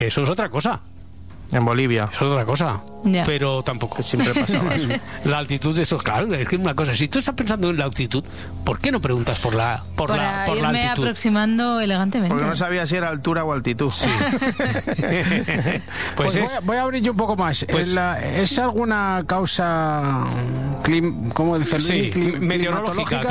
eso es otra cosa. En Bolivia. Eso es otra cosa. Ya. Pero tampoco. Que siempre pasaba eso. La altitud de esos, claro, es que es una cosa. Si tú estás pensando en la altitud, ¿por qué no preguntas por la Para irme altitud? aproximando elegantemente. Porque no sabía si era altura o altitud. Sí. Pues voy a abrir yo un poco más. Pues- ¿Es alguna causa ¿cómo decirlo? Sí, meteorológica.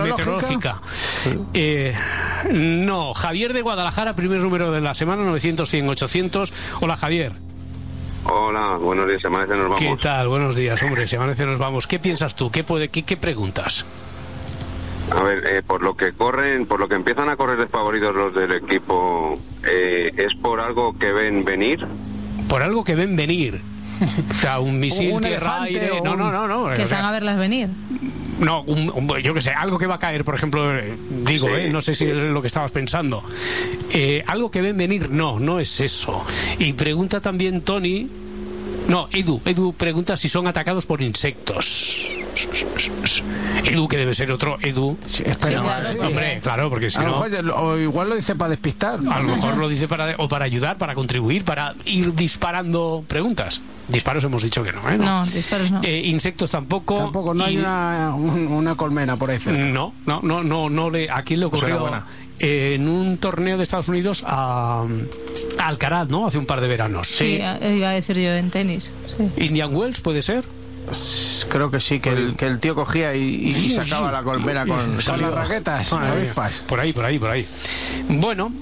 No, Javier de Guadalajara, primer número de la semana, 900-100-800. Hola, Javier. Hola, buenos días, se amanece, nos vamos. ¿Qué tal? Buenos días, hombre, se amanece, nos vamos. ¿Qué piensas tú? ¿Qué preguntas? A ver, por lo que empiezan a correr de favoritos los del equipo, ¿es por algo que ven venir? Por algo que ven venir. O sea, un misil Un tierra-aire. elefante o No. Que o se sea, van a verlas venir. no, yo qué sé, algo que va a caer, por ejemplo, no sé si es lo que estabas pensando. Algo que ven venir, no es eso. Y pregunta también Tony. No, Edu pregunta si son atacados por insectos. Edu, que debe ser otro Edu. Sí, espera, Sí, claro. sí. Hombre, claro, porque si A lo no... mejor, o igual lo dice para despistar. A lo mejor lo dice para ayudar, para contribuir, para ir disparando preguntas. Disparos hemos dicho que no, ¿eh? No, disparos no. Insectos tampoco. Tampoco, no hay Y- una colmena por ahí cerca. No. ¿A quién le Pues ocurrió? enhorabuena. En un torneo de Estados Unidos a Alcaraz, ¿no? Hace un par de veranos. Sí, iba a decir yo en tenis. Sí. Indian Wells, ¿puede ser? Creo que sí, que el tío cogía y sacaba la colmena con Con las raquetas, Madre mía. avispas. Por ahí. Bueno,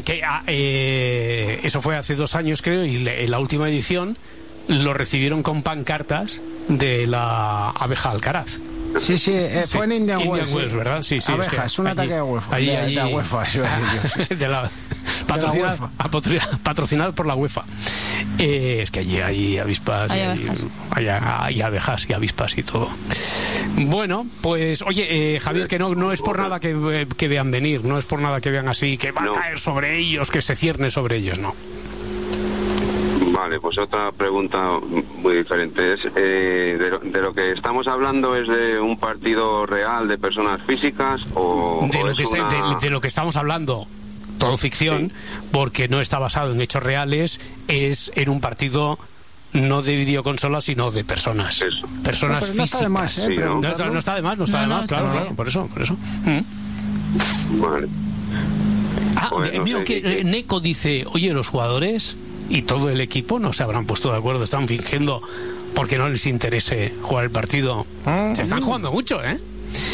eso fue hace 2 años, creo, y en la última edición lo recibieron con pancartas de la abeja Alcaraz. Sí, fue en Indian Wells. Wells, sí. ¿verdad? Sí, Abejas, es que un allí- ataque de UEFA. allí- de UEFA, sí, de la UEFA. patrocinado por la UEFA. Es que allí hay avispas, Hay y abejas. hay abejas y avispas y todo. Bueno, pues oye, Javier, que no es por nada que vean venir, no es por nada que vean así, que va a No. caer sobre ellos, que se cierne sobre ellos, no. Vale, pues otra pregunta muy diferente es, de lo que estamos hablando, ¿es de un partido real de personas físicas o De lo es que de lo que estamos hablando, todo ficción, porque no está basado en hechos reales, es en un partido no de videoconsola, sino de personas. Eso. Personas Pero no está de físicas. más, Sí, ¿no? preguntarlo. No está de más, No, claro, está claro, bien. por eso. Vale. Bueno, Mira que Neko dice, oye, los jugadores y todo el equipo no se habrán puesto de acuerdo, están fingiendo porque no les interese jugar el partido. Se están jugando mucho, ¿eh?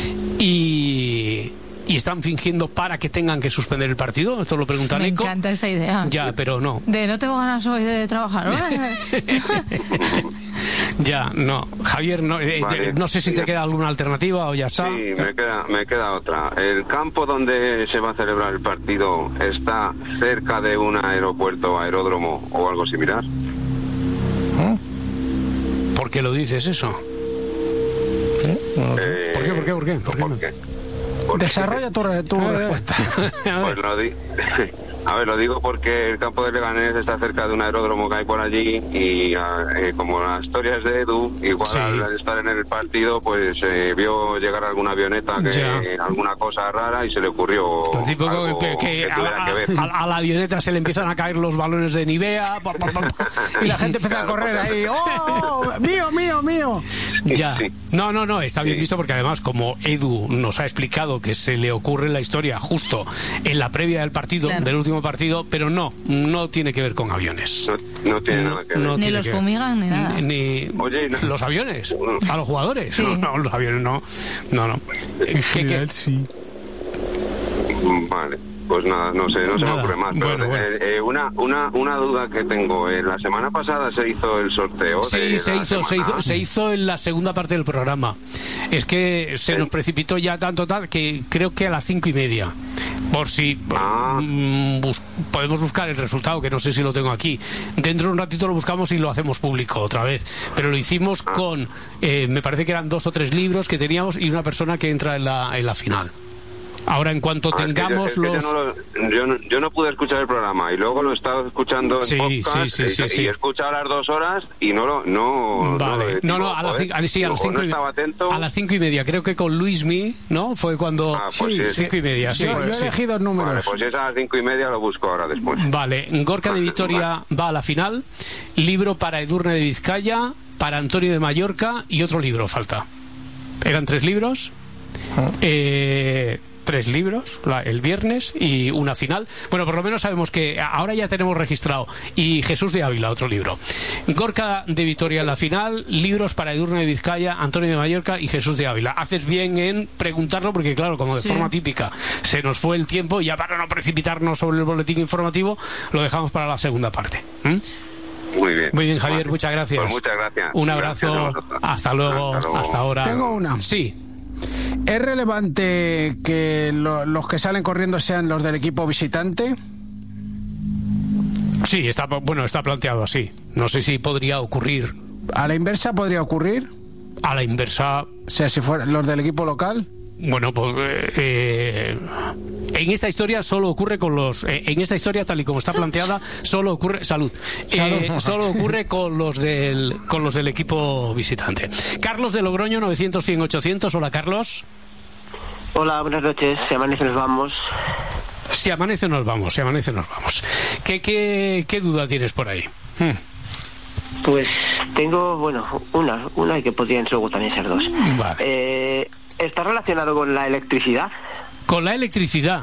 Y están fingiendo para que tengan que suspender el partido. Esto lo pregunta Me Neko. encanta esa idea. Ya, pero no. De no tengo ganas hoy de trabajar. Ya, no. Javier, no, Vale. no sé si te queda alguna alternativa o ya está. Sí, me queda otra. ¿El campo donde se va a celebrar el partido está cerca de un aeródromo o algo similar? ¿Por qué lo dices eso? ¿Por qué? ¿Por qué? Porque- Desarrolla tu respuesta. Pues lo digo porque el campo de Leganés está cerca de un aeródromo que hay por allí y como la historia es de Edu, igual Sí. al estar en el partido pues vio llegar alguna avioneta, Ya. alguna cosa rara y se le ocurrió Lo típico algo que tuviera que ver. a la avioneta se le empiezan a caer los balones de Nivea. Y la gente empieza a correr ahí. ¡Oh! ¡Mío! Ya. Sí. No, está bien Sí. visto porque además como Edu nos ha explicado que se le ocurre la historia justo en la previa del partido, Claro. del último partido, pero no tiene que ver con aviones. No tiene nada que ver. No Ni tiene los que ver. fumigan ni nada. Oye, y no- los aviones a los jugadores. Sí. No, los aviones no. ¿Qué? sí. Vale, pues nada, no sé, no se me Nada. ocurre más. Pero Bueno. una duda que tengo. La semana pasada se hizo el sorteo. Sí, de se la semana. hizo en la segunda parte del programa. Es que se nos precipitó ya tanto que creo que a las 5:30. Por si podemos buscar el resultado, que no sé si lo tengo aquí. Dentro de un ratito lo buscamos y lo hacemos público otra vez. Pero lo hicimos con, me parece que eran 2 o 3 libros que teníamos y una persona que entra en la final. Ahora, en cuanto tengamos yo no pude escuchar el programa y luego lo he estado escuchando en podcast y he escuchado las 2 horas y vale. A las 5:30, creo que con Luismi, ¿no? Fue cuando... pues 5:30, sí. Yo elegí 2 números. Vale, pues es a las 5:30, lo busco ahora después. Vale, Gorka de Vitoria va a la final, libro para Edurne de Vizcaya, para Antonio de Mallorca y otro libro falta. Eran 3 libros. 3 libros el viernes y una final. Bueno, por lo menos sabemos que ahora ya tenemos registrado. Y Jesús de Ávila, otro libro. Gorka de Vitoria en la final, libros para Edurne de Vizcaya, Antonio de Mallorca y Jesús de Ávila. Haces bien en preguntarlo porque, claro, como de forma típica se nos fue el tiempo, ya para no precipitarnos sobre el boletín informativo, lo dejamos para la segunda parte. Muy bien, Javier, muchas gracias. Pues muchas gracias. Un abrazo. Hasta luego. Hasta ahora. Tengo una. Sí. ¿Es relevante que los que salen corriendo sean los del equipo visitante? Sí, está planteado así. No sé si podría ocurrir. ¿A la inversa podría ocurrir? A la inversa... O sea, si fueran los del equipo local... Bueno, pues en esta historia solo ocurre con los... en esta historia, tal y como está planteada, solo ocurre... Salud. Solo ocurre con los del equipo visitante. Carlos de Logroño, 900-100-800. Hola, Carlos. Hola, buenas noches. Si amanece nos vamos. Si amanece nos vamos. ¿Qué duda tienes por ahí? Pues tengo, una que podrían luego también ser 2. Vale. ¿Está relacionado con la electricidad? ¿Con la electricidad?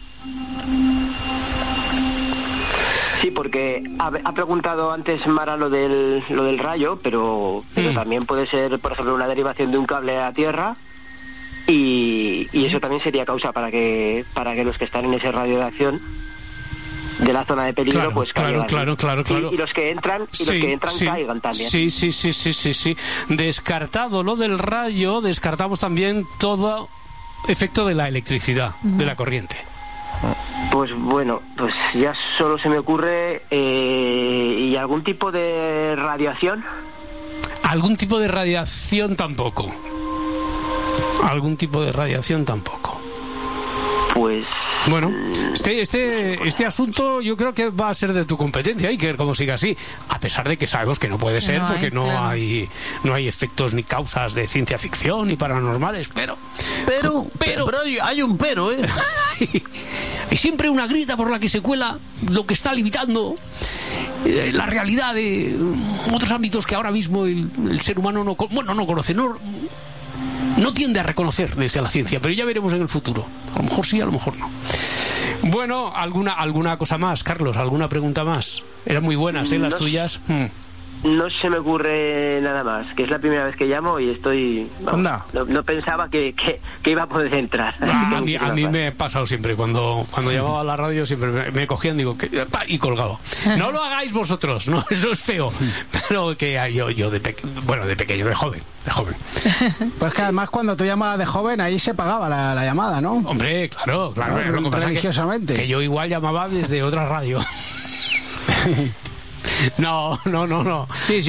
Sí, porque ha preguntado antes Mara lo del rayo, pero también puede ser, por ejemplo, una derivación de un cable a tierra y eso también sería causa para que los que están en ese radio de acción de la zona de peligro, claro. Y los que entran caigan también. Sí. Descartado lo del rayo, descartamos también todo efecto de la electricidad, de la corriente. Pues ya solo se me ocurre ¿y algún tipo de radiación? Algún tipo de radiación tampoco. Pues bueno, este asunto yo creo que va a ser de tu competencia, Iker, como siga así, a pesar de que sabemos que no puede ser, porque no hay efectos ni causas de ciencia ficción ni paranormales, pero hay un pero, ¿eh? Hay siempre una grita por la que se cuela lo que está limitando la realidad de otros ámbitos que ahora mismo el ser humano no conoce, no tiende a reconocer desde la ciencia, pero ya veremos en el futuro. A lo mejor sí, a lo mejor no. Bueno, alguna cosa más, Carlos, alguna pregunta más. Eran muy buenas, las tuyas. No se me ocurre nada más, que es la primera vez que llamo y estoy... No pensaba que iba a poder entrar. A mí me ha pasado siempre, cuando llamaba a la radio siempre me cogían, digo, y colgado. No lo hagáis vosotros, no, eso es feo. Pero que yo de pequeño, de joven. Pues que además cuando tú llamabas de joven, ahí se pagaba la llamada, ¿no? Hombre, claro. Lo que pasa religiosamente. Que yo igual llamaba desde otra radio. No. Sí.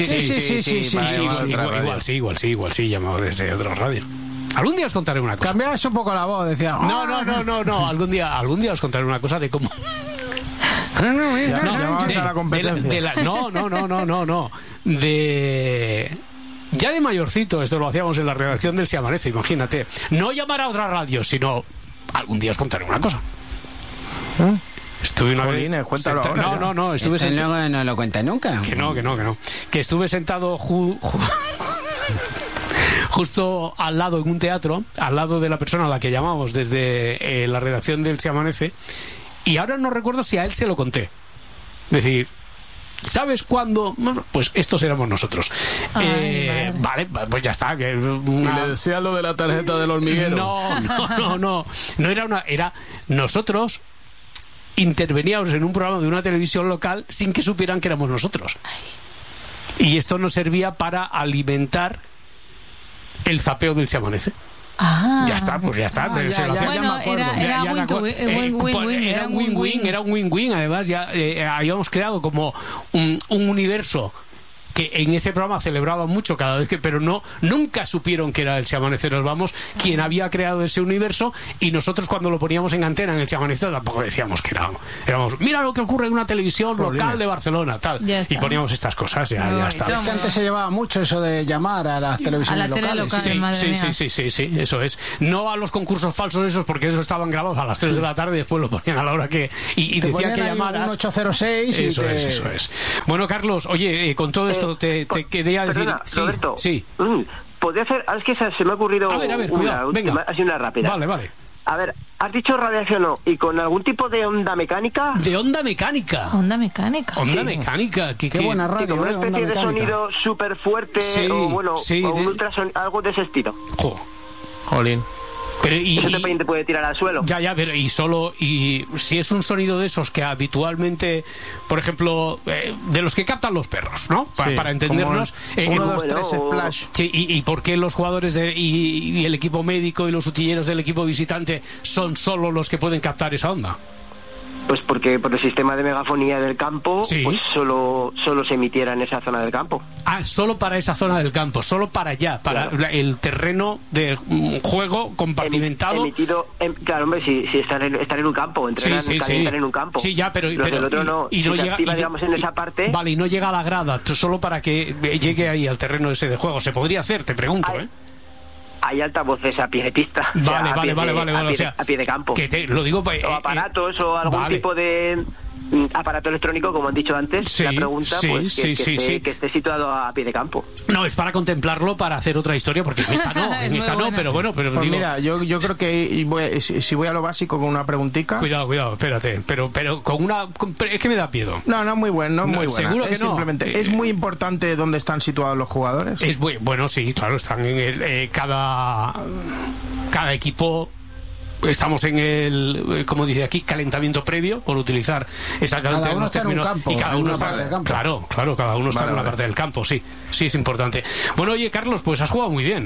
Igual sí, llamaba desde otra radio. Algún día os contaré una cosa. Cambiabas un poco la voz, decía. No. Algún día os contaré una cosa de cómo. Llamabas a la competencia. No. Ya de mayorcito, esto lo hacíamos en la redacción del Si Amanece, imagínate. No llamar a otra radio, sino algún día os contaré una cosa. Estuve una vez. Cuéntalo ahora. No, estuve sentado. No lo cuenta nunca. Que no. Que estuve sentado justo al lado, en un teatro, al lado de la persona a la que llamamos desde la redacción del Si Amanece, y ahora no recuerdo si a él se lo conté. Es decir, ¿sabes cuándo? Pues estos éramos nosotros. Vale, pues ya está. Que Y le decía lo de la tarjeta del hormiguero. No era nosotros interveníamos en un programa de una televisión local sin que supieran que éramos nosotros. Y esto nos servía para alimentar el zapeo del Si Amanece. Ya está. Era un win-win. Además, ya habíamos creado como un universo que en ese programa celebraban mucho cada vez que, pero nunca supieron que era el Si Amanece Nos Vamos quien había creado ese universo, y nosotros cuando lo poníamos en antena en el Si Amanece tampoco decíamos que éramos mira lo que ocurre en una televisión local de Barcelona, tal, y poníamos estas cosas, ya está. Es que antes se llevaba mucho eso de llamar a las televisiones locales. Sí, eso es. No a los concursos falsos esos, porque esos estaban grabados a las 3 de la tarde y después lo ponían a la hora que... Y decían que llamaras... Un 806 eso es. Bueno, Carlos, oye, con todo esto te quería decir... Roberto, sí. Podría hacer... Es que se me ha ocurrido... A ver, cuidado, venga. Así una rápida. Vale. A ver, has dicho radiación y con algún tipo de onda mecánica. ¿De onda mecánica? Onda mecánica. Onda mecánica. Qué buena radio, una especie de sonido súper fuerte o bueno, o un algo de ese estilo. Jolín. Pero eso también te puede tirar al suelo. Ya, pero y si es un sonido de esos que habitualmente, por ejemplo, de los que captan los perros, ¿no? Para entendernos. 1, 2, 3, splash. Sí, y por qué los jugadores y el equipo médico y los utilleros del equipo visitante son solo los que pueden captar esa onda. Pues porque por el sistema de megafonía del campo, pues solo se emitiera en esa zona del campo. Solo para esa zona del campo, solo para allá, para el terreno de juego compartimentado. Emitido, claro, hombre, si están en un campo, entrenan, calientan en un campo. Sí, ya, pero el otro no llega, activa, digamos, en esa parte. Vale, y no llega a la grada, solo para que llegue ahí al terreno ese de juego. ¿Se podría hacer? Te pregunto, Hay altavoces a pie de pista. Vale, a pie de campo. Lo digo, o aparatos o algún tipo de aparato electrónico, como han dicho antes. La pregunta, que esté situado a pie de campo. No, es para contemplarlo, para hacer otra historia, porque en esta no, pero bueno, pero pues digo... Mira, yo creo que si voy a lo básico con una preguntica. Cuidado, espérate, pero con una... Es que me da miedo. No, muy buena. Seguro que no. Simplemente, ¿es muy importante dónde están situados los jugadores? Es bueno, sí, claro, están en cada equipo. Estamos en el, como dice aquí, calentamiento previo, por utilizar exactamente los términos. Y cada uno está en un campo. Claro, cada uno está en una parte del campo, sí, es importante. Bueno, oye, Carlos, pues has jugado muy bien.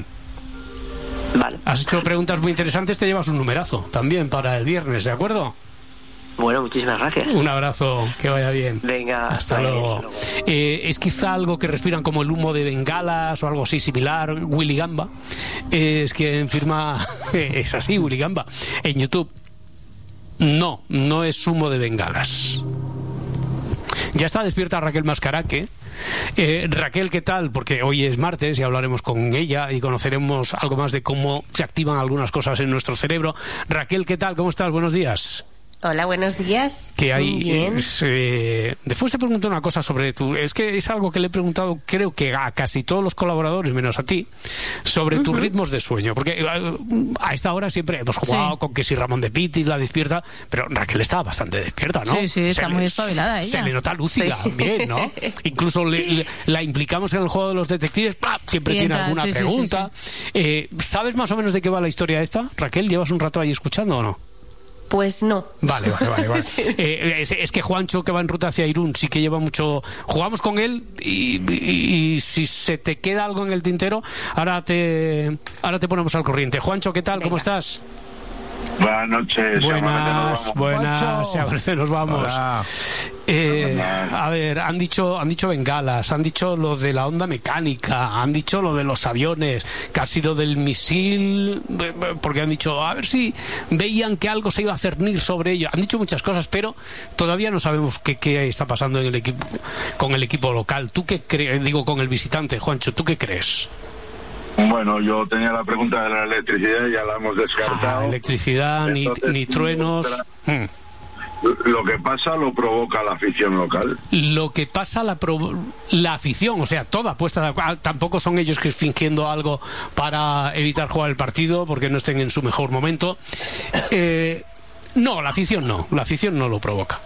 Vale. Has hecho preguntas muy interesantes, te llevas un numerazo también para el viernes, ¿de acuerdo? Bueno, muchísimas gracias. Un abrazo, que vaya bien. Venga, hasta luego. Es quizá algo que respiran como el humo de bengalas o algo así similar. Willy Gamba es quien firma, es así, Willy Gamba, en YouTube. No es humo de bengalas. Ya está despierta Raquel Mascaraque. Raquel, ¿qué tal? Porque hoy es martes y hablaremos con ella y conoceremos algo más de cómo se activan algunas cosas en nuestro cerebro. Raquel, ¿qué tal? ¿Cómo estás? Buenos días. Hola, buenos días. Que hay, después te pregunto una cosa sobre es que es algo que le he preguntado, creo que a casi todos los colaboradores, menos a ti, sobre tus ritmos de sueño, porque a esta hora siempre hemos jugado con que si Ramón de Pitis la despierta, pero Raquel estaba bastante despierta, ¿no? Sí, está muy espabilada ella. Se le nota lúcida, bien, ¿no? Incluso la implicamos en el juego de los detectives, siempre tiene alguna pregunta. Sí. ¿Sabes más o menos de qué va la historia esta? Raquel, ¿llevas un rato ahí escuchando o no? Pues no. Vale. Es que Juancho, que va en ruta hacia Irún, sí que lleva mucho... Jugamos con él y si se te queda algo en el tintero, ahora te ponemos al corriente. Juancho, ¿qué tal? Venga. ¿Cómo estás? Buenas noches. Buenas, a ver si nos vamos. A ver, han dicho bengalas, han dicho lo de la onda mecánica, han dicho lo de los aviones, casi lo del misil, porque han dicho a ver si veían que algo se iba a cernir sobre ello. Han dicho muchas cosas, pero todavía no sabemos qué está pasando en el equipo, con el equipo local. ¿Tú qué crees? Digo, con el visitante, Juancho, ¿tú qué crees? Bueno, yo tenía la pregunta de la electricidad, ya la hemos descartado. Electricidad, ni truenos. Lo que pasa lo provoca la afición local. Lo que pasa la afición, o sea, toda puesta. Tampoco son ellos que fingiendo algo para evitar jugar el partido porque no estén en su mejor momento. No, la afición no lo provoca.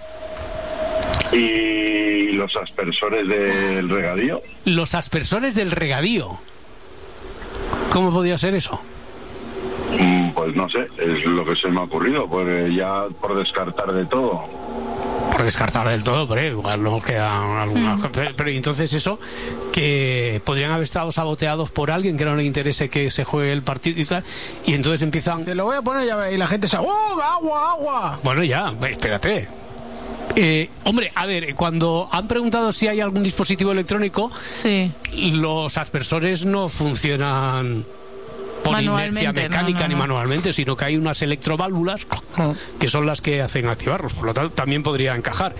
¿Y los aspersores del regadío? Los aspersores del regadío. ¿Cómo podía ser eso? Pues no sé, es lo que se me ha ocurrido, pues ya por descartar de todo. Por descartar del todo, pero igual nos queda alguna. Pero entonces eso, que podrían haber estado saboteados por alguien que no le interese que se juegue el partido y tal, y entonces empiezan... Te lo voy a poner y la gente se... ¡Oh, agua! Bueno, ya, espérate. Hombre, a ver, cuando han preguntado si hay algún dispositivo electrónico, Sí. los aspersores no funcionan por inercia mecánica ni manualmente, sino que hay unas electroválvulas que son las que hacen activarlos, por lo tanto también podría encajar.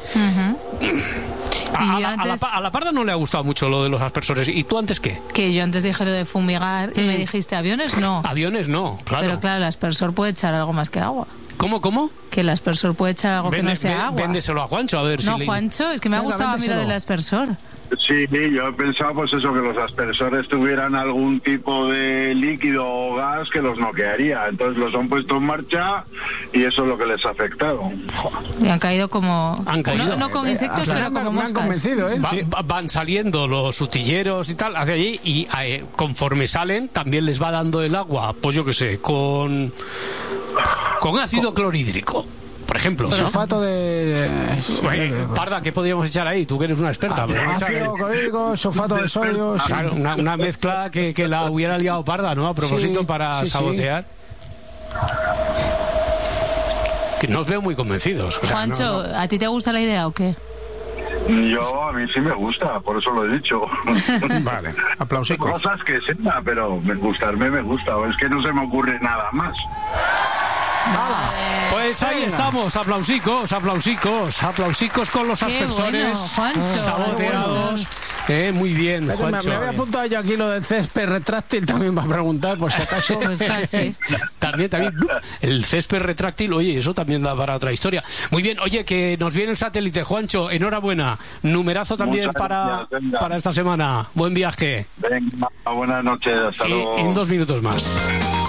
A la Parda no le ha gustado mucho lo de los aspersores. ¿Y tú antes qué? Que yo antes dije lo de fumigar y me dijiste, aviones no. Aviones no, claro. Pero claro, el aspersor puede echar algo más que agua. ¿Cómo? Que el aspersor puede echar algo que no sea agua. Véndeselo a Juancho, a ver si No, Juancho, es que me ha gustado a mí lo del aspersor. Sí, yo he pensado pues eso, que los aspersores tuvieran algún tipo de líquido o gas que los noquearía. Entonces los han puesto en marcha y eso es lo que les ha afectado. Y han caído como... Han caído. No con insectos, pero como me han moscas. convencido, ¿eh? Van saliendo los utilleros y tal hacia allí y conforme salen también les va dando el agua, pues yo qué sé, con ácido clorhídrico, por ejemplo, ¿no? Sulfato de... Parda, ¿qué podríamos echar ahí? Tú que eres una experta. ácido clorhídrico, sulfato de sodio... Claro, una mezcla que la hubiera liado Parda, ¿no? A propósito, para sabotear. Que no os veo muy convencidos. O sea, Juancho, ¿a ti te gusta la idea o qué? A mí sí me gusta, por eso lo he dicho. Vale, aplausicos. Cosas que sea, pero gustarme me gusta, es que no se me ocurre nada más. Pues ahí estamos, aplausicos con los aspersores saboteados. Muy bien, Juancho. Me había apuntado yo aquí lo del césped retráctil también para preguntar, por si acaso. También. El césped retráctil, oye, eso también da para otra historia. Muy bien, oye, que nos viene el satélite, Juancho, enhorabuena. Numerazo también para esta semana. Buen viaje. Venga, buenas noches, hasta luego. En 2 minutos más.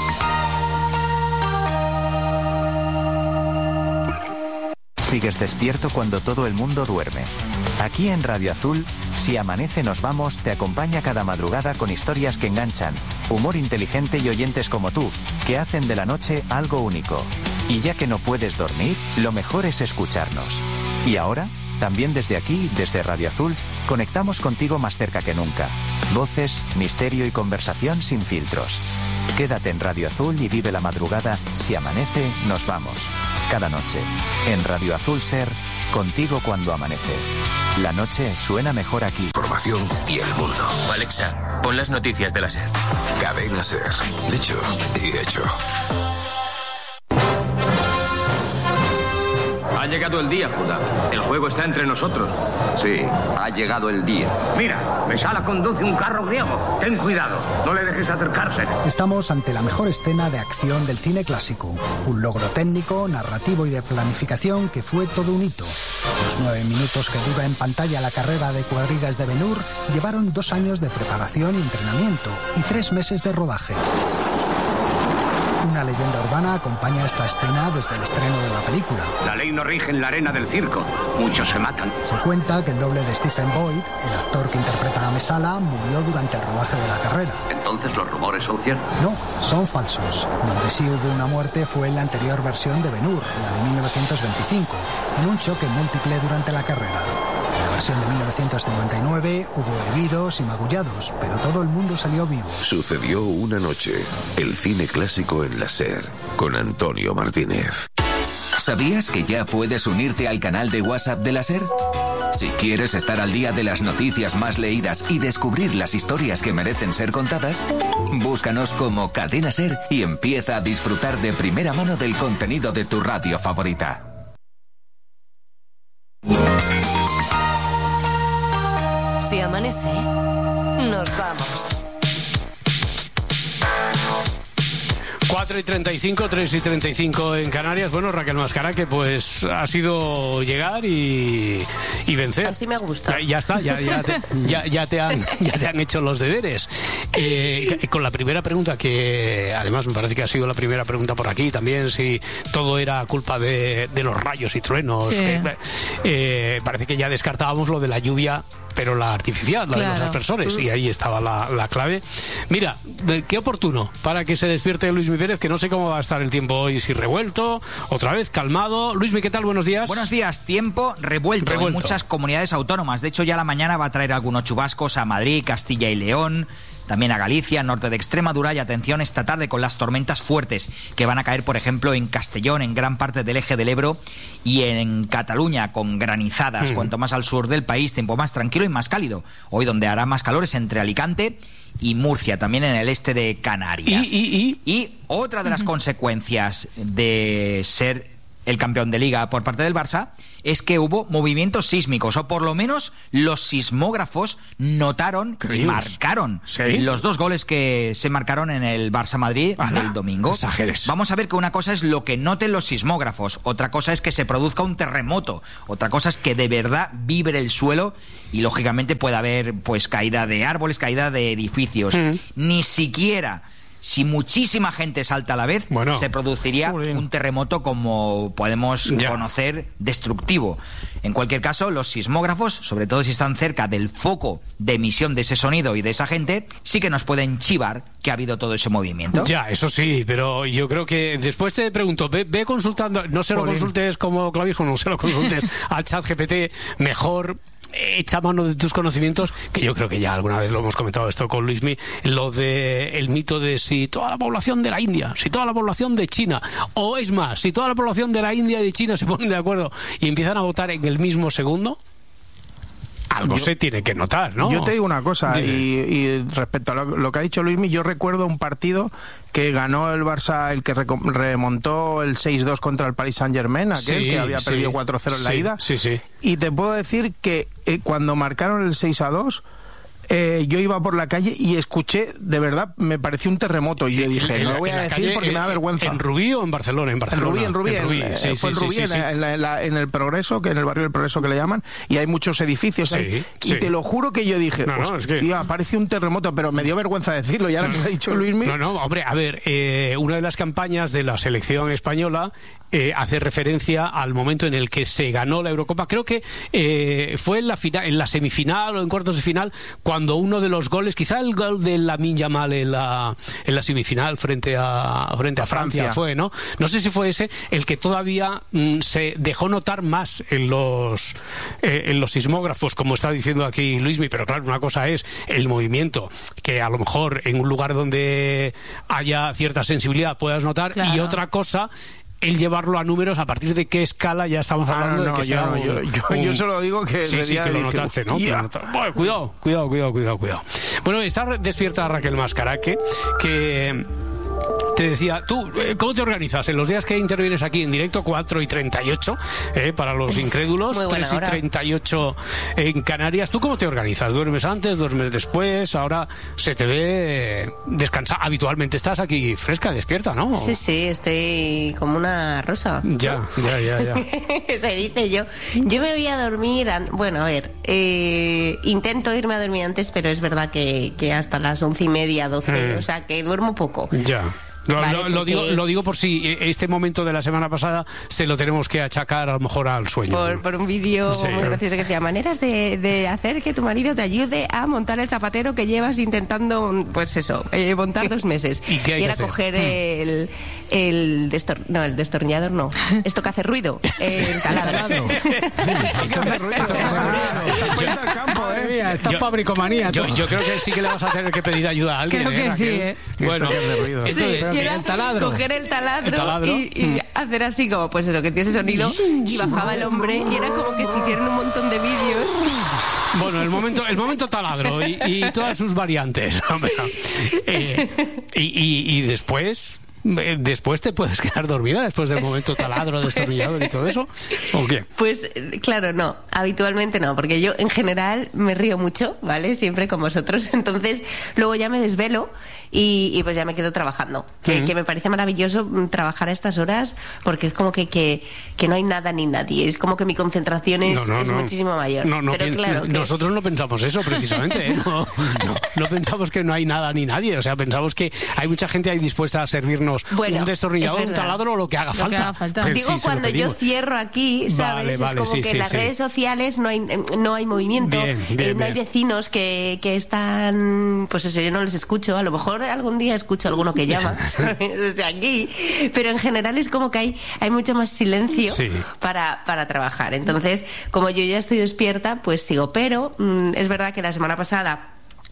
Sigues despierto cuando todo el mundo duerme. Aquí en Radio Azul, Si amanece nos vamos, te acompaña cada madrugada con historias que enganchan, humor inteligente y oyentes como tú, que hacen de la noche algo único. Y ya que no puedes dormir, lo mejor es escucharnos. Y ahora, también desde aquí, desde Radio Azul, conectamos contigo más cerca que nunca. Voces, misterio y conversación sin filtros. Quédate en Radio Azul y vive la madrugada. Si amanece, nos vamos. Cada noche. En Radio Azul Ser, contigo cuando amanece. La noche suena mejor aquí. Información y el mundo. Alexa, pon las noticias de la Ser. Cadena Ser. Dicho y hecho. Ha llegado el día, Judá. El juego está entre nosotros. Sí, ha llegado el día. Mira, Mesala conduce un carro griego. Ten cuidado, no le dejes acercarse. Estamos ante la mejor escena de acción del cine clásico. Un logro técnico, narrativo y de planificación que fue todo un hito. Los 9 minutos que dura en pantalla la carrera de cuadrigas de Ben-Hur llevaron 2 años de preparación y entrenamiento y 3 meses de rodaje. Una leyenda urbana acompaña esta escena desde el estreno de la película. La ley no rige en la arena del circo. Muchos se matan. Se cuenta que el doble de Stephen Boyd, el actor que interpreta a Mesala, murió durante el rodaje de la carrera. ¿Entonces los rumores son ciertos? No, son falsos. Donde sí hubo una muerte fue en la anterior versión de Ben-Hur, la de 1925, en un choque múltiple durante la carrera. En la versión de 1959 hubo heridos y magullados, pero todo el mundo salió vivo. Sucedió una noche. El cine clásico en la Ser, con Antonio Martínez. ¿Sabías que ya puedes unirte al canal de WhatsApp de la Ser? Si quieres estar al día de las noticias más leídas y descubrir las historias que merecen ser contadas, búscanos como Cadena Ser y empieza a disfrutar de primera mano del contenido de tu radio favorita. Si amanece, nos vamos. 4:35, 3:35 en Canarias. Bueno, Raquel Mascara, que pues ha sido llegar y vencer. Así me gusta. Ya está, ya te han hecho los deberes. Con la primera pregunta, que además me parece que ha sido la primera pregunta por aquí también, si todo era culpa de los rayos y truenos. Sí. Parece que ya descartábamos lo de la lluvia, pero la artificial, la de los aspersores, y ahí estaba la clave. Mira, qué oportuno para que se despierte Luismi Pérez, que no sé cómo va a estar el tiempo hoy, si revuelto, otra vez calmado. Luismi, ¿qué tal? Buenos días. Buenos días. Tiempo revuelto en muchas comunidades autónomas. De hecho, ya la mañana va a traer algunos chubascos a Madrid, Castilla y León. también a Galicia, norte de Extremadura, y atención esta tarde con las tormentas fuertes que van a caer, por ejemplo, en Castellón, en gran parte del eje del Ebro y en Cataluña, con granizadas. Cuanto más al sur del país, tiempo más tranquilo y más cálido. Hoy donde hará más calor es entre Alicante y Murcia, también en el este de Canarias. Y otra de las consecuencias de ser el campeón de Liga por parte del Barça es que hubo movimientos sísmicos, o por lo menos los sismógrafos notaron y marcaron los 2 goles que se marcaron en el Barça-Madrid el domingo. Exageres. Vamos a ver que una cosa es lo que noten los sismógrafos, otra cosa es que se produzca un terremoto, otra cosa es que de verdad vibre el suelo y lógicamente pueda haber pues caída de árboles, caída de edificios. Ni siquiera si muchísima gente salta a la vez, se produciría un terremoto como podemos conocer, destructivo. En cualquier caso, los sismógrafos, sobre todo si están cerca del foco de emisión de ese sonido y de esa gente, sí que nos pueden chivar que ha habido todo ese movimiento. Ya, eso sí, pero yo creo que después te pregunto, ve consultando, no se lo consultes como Clavijo, no se lo consultes al ChatGPT, mejor echa mano de tus conocimientos, que yo creo que ya alguna vez lo hemos comentado esto con Luismi, lo de el mito de si toda la población de la India, si toda la población de China, o es más, si toda la población de la India y de China se ponen de acuerdo y empiezan a votar en el mismo segundo, algo se tiene que notar, ¿no? Yo te digo una cosa, y respecto a lo que ha dicho Luismi, yo recuerdo un partido que ganó el Barça, el que remontó el 6-2 contra el Paris Saint-Germain, aquel que había perdido 4-0 en la ida. Y te puedo decir que cuando marcaron el 6-2, yo iba por la calle y escuché, de verdad, me pareció un terremoto. Y yo dije, no lo voy a decir porque me da vergüenza. ¿En Rubí o en Barcelona? En Barcelona. En Rubí. Fue en Rubí, en el Progreso, que en el barrio del Progreso que le llaman, y hay muchos edificios ahí. Y te lo juro que yo dije, hostia, parece un terremoto, pero me dio vergüenza decirlo, y ahora me lo ha dicho Luismi. No, hombre, a ver, una de las campañas de la selección española hace referencia al momento en el que se ganó la Eurocopa. Creo que fue en la semifinal o en cuartos de final, cuando uno de los goles, quizá el gol de Lamine Yamal en la semifinal frente a Francia fue, ¿no? No sé si fue ese el que todavía se dejó notar más en los sismógrafos, como está diciendo aquí Luismi, pero claro, una cosa es el movimiento, que a lo mejor en un lugar donde haya cierta sensibilidad puedas notar, y otra cosa el llevarlo a números. ¿A partir de qué escala ya estamos hablando de que sea yo solo digo que sí que lo notaste, ¿no? Bueno, cuidado. Bueno, está despierta Raquel Mascaraque, que te decía, tú, ¿cómo te organizas? En los días que intervienes aquí en directo, 4:38, para los incrédulos, 3:38 en Canarias. ¿Tú cómo te organizas? ¿Duermes antes? ¿Duermes después? Ahora se te ve descansar. Habitualmente estás aquí fresca, despierta, ¿no? Sí, estoy como una rosa. Ya. Se dice yo. Yo me voy a dormir, bueno, a ver, intento irme a dormir antes, pero es verdad que hasta las 11:30, 12, o sea, que duermo poco. Ya. Lo digo por si este momento de la semana pasada se lo tenemos que achacar a lo mejor al sueño. Por un vídeo muy gracioso que decía, maneras de hacer que tu marido te ayude a montar el zapatero que llevas intentando, pues eso, montar 2 meses. Y era coger el destornillador, no. Esto que hace ruido, el taladro. Esto hace ruido. Estás para bricomanía. Yo creo que sí que le vas a tener que pedir ayuda a alguien. Creo que sí, Bueno, el taladro. Coger el taladro y hacer así como, pues eso, que tiene ese sonido, y bajaba el hombre y era como que si hicieran un montón de vídeos. Bueno, el momento taladro y todas sus variantes. Y después te puedes quedar dormida después del momento taladro, destornillador y todo eso, ¿o qué? Pues claro, no, habitualmente no, porque yo en general me río mucho, ¿vale? Siempre con vosotros, entonces luego ya me desvelo y pues ya me quedo trabajando, que me parece maravilloso trabajar a estas horas, porque es como que no hay nada ni nadie, es como que mi concentración es muchísimo mayor. Pero claro, nosotros no pensamos eso precisamente, ¿eh? No pensamos que no hay nada ni nadie, o sea, pensamos que hay mucha gente ahí dispuesta a servirnos un destornillador, un taladro o lo que haga falta. Digo, cuando yo cierro aquí, ¿sabes? Es como que en las redes sociales no hay movimiento, no hay vecinos que están, pues eso, yo no les escucho, a lo mejor algún día escucho a alguno que llama, ¿sabes? O sea, aquí, pero en general es como que hay mucho más silencio para trabajar. Entonces, como yo ya estoy despierta, pues sigo, pero es verdad que la semana pasada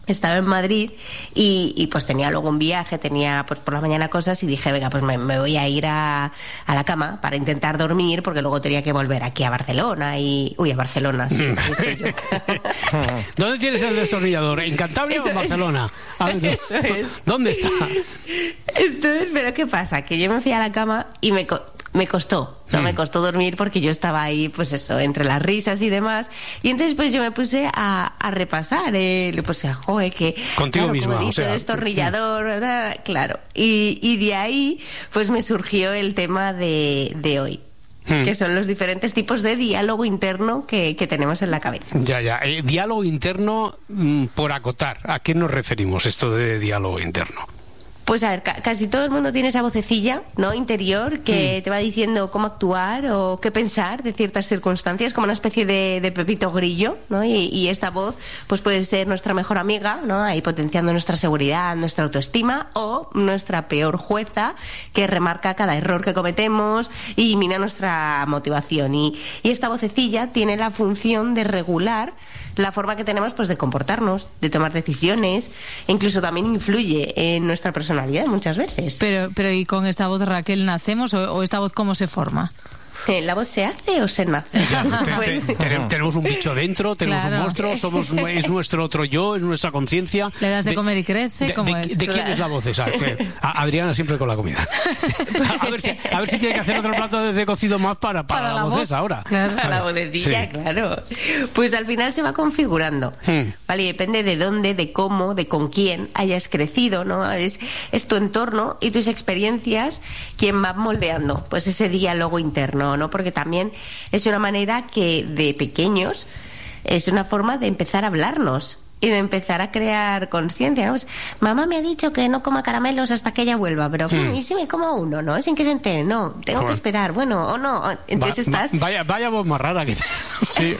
Estaba en Madrid y pues tenía luego un viaje, tenía pues por la mañana cosas y dije, venga, pues me voy a ir a la cama para intentar dormir porque luego tenía que volver aquí a Barcelona a Barcelona, sí, estoy yo. ¿Dónde tienes el destornillador? ¿En Cantabria o en Barcelona? Eso es. ¿Dónde está? Entonces, ¿pero qué pasa? Que yo me fui a la cama y me costó. No me costó dormir porque yo estaba ahí, pues eso, entre las risas y demás. Y entonces, pues yo me puse a repasar. Le puse, joder, que. Contigo claro, misma. Como he dicho, destornillador, ¿verdad? Claro. Y de ahí, pues me surgió el tema de hoy. Que son los diferentes tipos de diálogo interno que tenemos en la cabeza. Ya. Diálogo interno, por acotar. ¿A qué nos referimos esto de diálogo interno? Pues a ver, casi todo el mundo tiene esa vocecilla, ¿no?, interior, que te va diciendo cómo actuar o qué pensar de ciertas circunstancias, como una especie de Pepito Grillo, ¿no? Y esta voz pues puede ser nuestra mejor amiga, ¿no?, ahí potenciando nuestra seguridad, nuestra autoestima, o nuestra peor jueza, que remarca cada error que cometemos y mina nuestra motivación. Y esta vocecilla tiene la función de regular la forma que tenemos pues de comportarnos, de tomar decisiones, e incluso también influye en nuestra personalidad muchas veces. Pero ¿y con esta voz, Raquel, nacemos o esta voz cómo se forma? ¿La voz se hace o se nace? Tenemos un bicho dentro, tenemos un monstruo, es nuestro otro yo, es nuestra conciencia. Le das de comer y crece. ¿De quién es la voz esa? Adriana siempre con la comida. A ver si tiene que hacer otro plato de cocido más para la voz esa ahora. Claro. Para la vocecilla, sí. Claro. Pues al final se va configurando. Vale, depende de dónde, de cómo, de con quién hayas crecido, ¿no? Es tu entorno y tus experiencias quien va moldeando pues ese diálogo interno, ¿no? Porque también es una manera que de pequeños es una forma de empezar a hablarnos y de empezar a crear conciencia, ¿no? Pues, mamá me ha dicho que no coma caramelos hasta que ella vuelva, pero ¿y si me como uno, no? Sin que se entere, no, tengo que esperar, bueno, o no. Entonces estás... Vaya voz más rara que sí.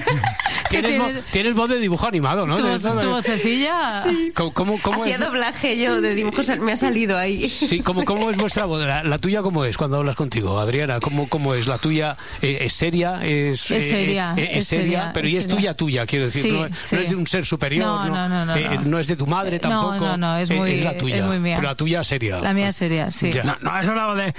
Tienes voz de dibujo animado, ¿no? Tu vocecilla... Sí. ¿Cómo hacía es? Doblaje yo de dibujos, me ha salido ahí. Sí, ¿cómo es vuestra voz? ¿La tuya cómo es cuando hablas contigo, Adriana? ¿Cómo es? ¿La tuya es seria? Es seria. Pero ¿y es tuya? Quiero decir, sí, no es de un ser superior. No es de tu madre tampoco. No, es la tuya. Es muy mía. Pero la tuya seria. La mía seria, sí. No, eso la voz de...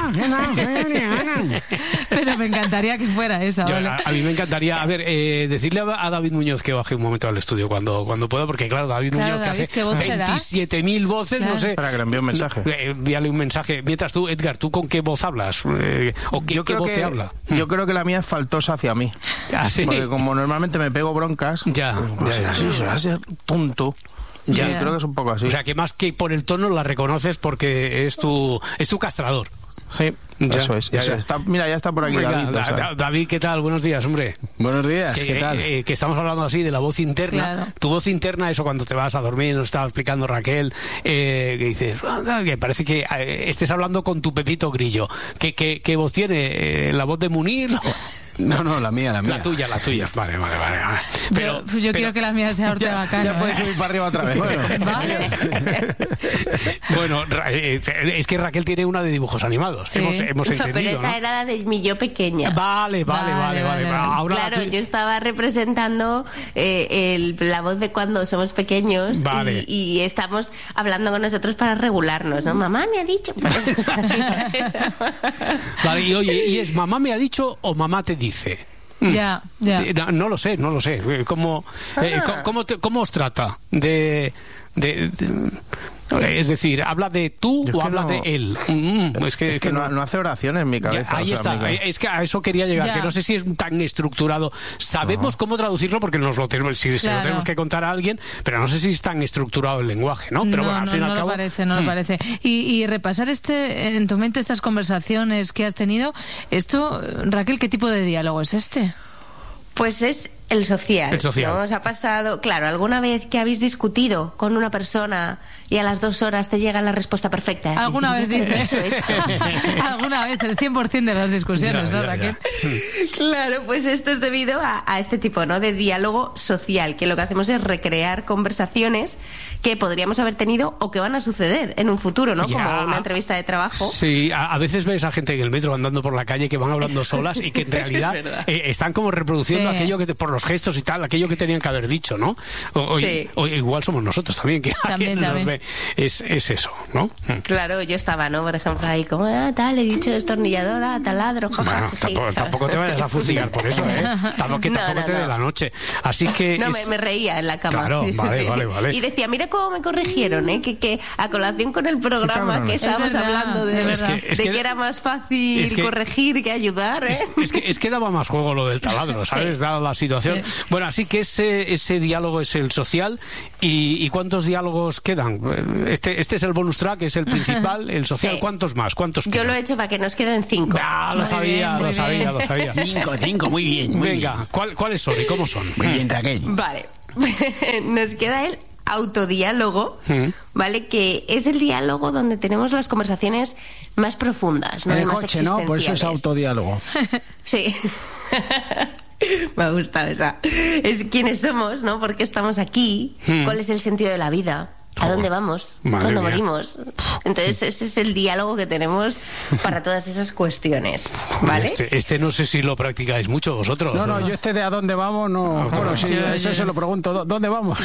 Pero me encantaría que fuera esa. A mí me encantaría. A ver, decirle a David Muñoz que baje un momento al estudio cuando pueda, porque claro, David Muñoz que hace 27.000 voces, no sé. Para que le envíe un mensaje. Envíale un mensaje. Mientras tú, Edgar, ¿tú con qué voz hablas? ¿O qué voz te habla? Yo creo que la mía es faltosa hacia mí. ¿Ah, sí? Porque como normalmente me pego broncas... Ya. Va a ser tonto. Ya. Creo que es un poco así. O sea, que más que por el tono la reconoces porque es tu castrador. Sí, eso es. Mira, ya está por aquí. Venga, David, ¿qué tal? Buenos días, hombre. Buenos días, ¿qué tal? Que estamos hablando así de la voz interna. Claro. Tu voz interna, eso cuando te vas a dormir, nos estaba explicando Raquel, que dices, que parece que estés hablando con tu Pepito Grillo. ¿Qué voz tiene? ¿La voz de Munir? No, la mía. La tuya. Vale. Pero yo quiero que la mía sea Ortega Cano. Ya puedes subir para arriba otra vez. Vale. Bueno, es que Raquel tiene una de dibujos animados. Sí. Hemos entendido, pero esa era la de mi yo pequeña. Vale. Ahora claro, yo estaba representando la voz de cuando somos pequeños. Vale. y estamos hablando con nosotros para regularnos, ¿no? Mamá me ha dicho. Vale, y oye, ¿y es mamá me ha dicho o mamá te dice? Ya. No lo sé. ¿Cómo os trata? Es decir, ¿habla de tú o habla de él? Es que no hace oraciones en mi cabeza. Ahí está. Es que a eso quería llegar, que no sé si es tan estructurado. Sabemos cómo traducirlo porque se lo tenemos que contar a alguien, pero no sé si es tan estructurado el lenguaje, ¿no? Pero bueno, al fin y al cabo... No lo parece. Y repasar en tu mente estas conversaciones que has tenido, esto, Raquel, ¿qué tipo de diálogo es este? Pues es el social. ¿No? ¿Os ha pasado, claro, alguna vez que habéis discutido con una persona y a las 2 horas te llega la respuesta perfecta? ¿Alguna vez dices eso? Alguna vez, el 100% de las discusiones, ¿no, Raquel? Sí. Claro, pues esto es debido a este tipo, ¿no?, de diálogo social, que lo que hacemos es recrear conversaciones que podríamos haber tenido o que van a suceder en un futuro, ¿no? Como una entrevista de trabajo. Sí, a veces ves a gente en el metro andando por la calle que van hablando solas y que en realidad están como reproduciendo aquello que por los los gestos y tal, aquello que tenían que haber dicho, ¿no? O igual somos nosotros también, que alguien nos ve. Es eso, ¿no? Claro, yo estaba, ¿no? Por ejemplo, ahí como, tal, he dicho destornilladora, taladro, jaja. Bueno, tampoco te vayas a fustigar por eso, ¿eh? Tampoco te dé la noche. Así que... No, me reía en la cama. Claro, vale. Y decía, mira cómo me corrigieron, ¿eh? Que a colación con el programa que estábamos hablando de que era más fácil corregir que ayudar, ¿eh? Es que daba más juego lo del taladro, ¿sabes? Dada la situación. Sí. Bueno, así que ese diálogo es el social. ¿Y cuántos diálogos quedan? Este es el bonus track, es el principal, el social. Sí. ¿Cuántos más? ¿Cuántos quedan? Yo lo he hecho para que nos queden 5. Lo sabía. 5, muy bien. Venga, ¿cuáles son y cómo son? Muy bien, Raquel. Vale, nos queda el autodiálogo, ¿vale? Que es el diálogo donde tenemos las conversaciones más profundas, ¿no? En el más coche, ¿no? Por eso es autodiálogo. Sí. Me ha gustado esa. Es quiénes somos, ¿no? ¿Por qué estamos aquí? ¿Cuál es el sentido de la vida? ¿A dónde vamos? ¿Cuándo morimos? Entonces ese es el diálogo que tenemos para todas esas cuestiones, ¿vale? Este no sé si lo practicáis mucho vosotros. No, yo de a dónde vamos no... Bueno, sí, eso se lo pregunto. ¿Dónde vamos?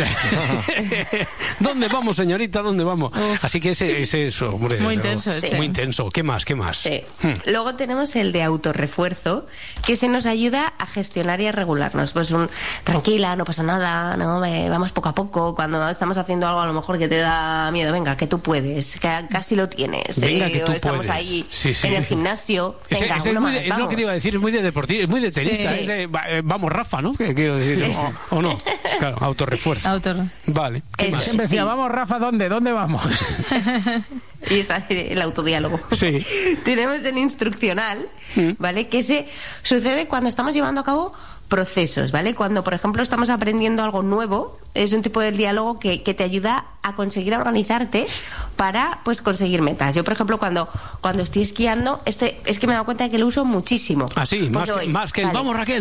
¿Dónde vamos, señorita? ¿Dónde vamos? Así que ese es hombre, muy intenso. Muy intenso. ¿Qué más? Sí. Luego tenemos el de autorrefuerzo, que se nos ayuda a gestionar y a regularnos. Pues tranquila, no pasa nada, no, vamos poco a poco. Cuando estamos haciendo algo a lo mejor que te da miedo, venga, que tú puedes, que casi lo tienes. Venga, que tú estamos puedes. Ahí en el gimnasio. Venga, es lo que te iba a decir, es muy de deportista, es muy de tenista. Sí. Es de, vamos, Rafa, ¿no? ¿Qué quiero decir? ¿O no? Claro, autorrefuerzo. Vale. ¿Qué más? Siempre decía, vamos, Rafa, ¿dónde vamos? Y está el autodiálogo. Sí. Tenemos el instruccional, ¿vale? Que se sucede cuando estamos llevando a cabo procesos, ¿vale? Cuando, por ejemplo, estamos aprendiendo algo nuevo, es un tipo de diálogo que te ayuda a conseguir organizarte para, pues, conseguir metas. Yo, por ejemplo, cuando estoy esquiando, es que me he dado cuenta de que lo uso muchísimo. Ah, sí, más que el vamos, Raquel.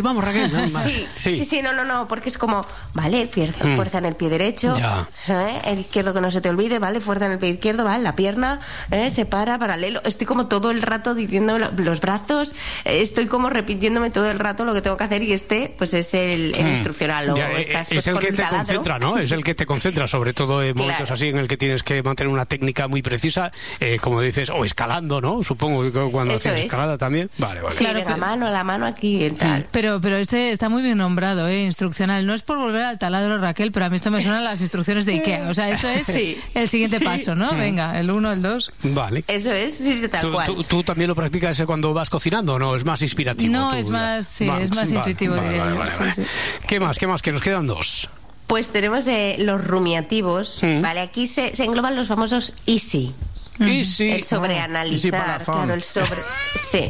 Sí, no, porque es como, vale, fuerza en el pie derecho, el izquierdo que no se te olvide, vale, fuerza en el pie izquierdo, vale, la pierna, se para, paralelo. Estoy como todo el rato diciendo los brazos, estoy como repitiéndome todo el rato lo que tengo que hacer, y pues es el instruccional. Es el que te concentra, ¿no? Es el que te concentra, sobre todo en momentos así en el que tienes que mantener una técnica muy precisa, como dices, o escalando, ¿no? Supongo que cuando haces escalada también. Vale. Sí, claro, la mano aquí y tal. Pero este está muy bien nombrado, instruccional. No es por volver al taladro, Raquel, pero a mí esto me suenan las instrucciones de IKEA. O sea, esto es el siguiente paso, ¿no? Venga, el 1, el 2. Vale. Eso es, tal cual. ¿Tú también lo practicas cuando vas cocinando o no? ¿Es más inspirativo? No, es más intuitivo. Vale. Sí. ¿Qué más? Que nos quedan 2. Pues tenemos los rumiativos, ¿vale? Aquí se engloban los famosos easy. Easy. El sobreanalizar, claro, el sobre... Sí.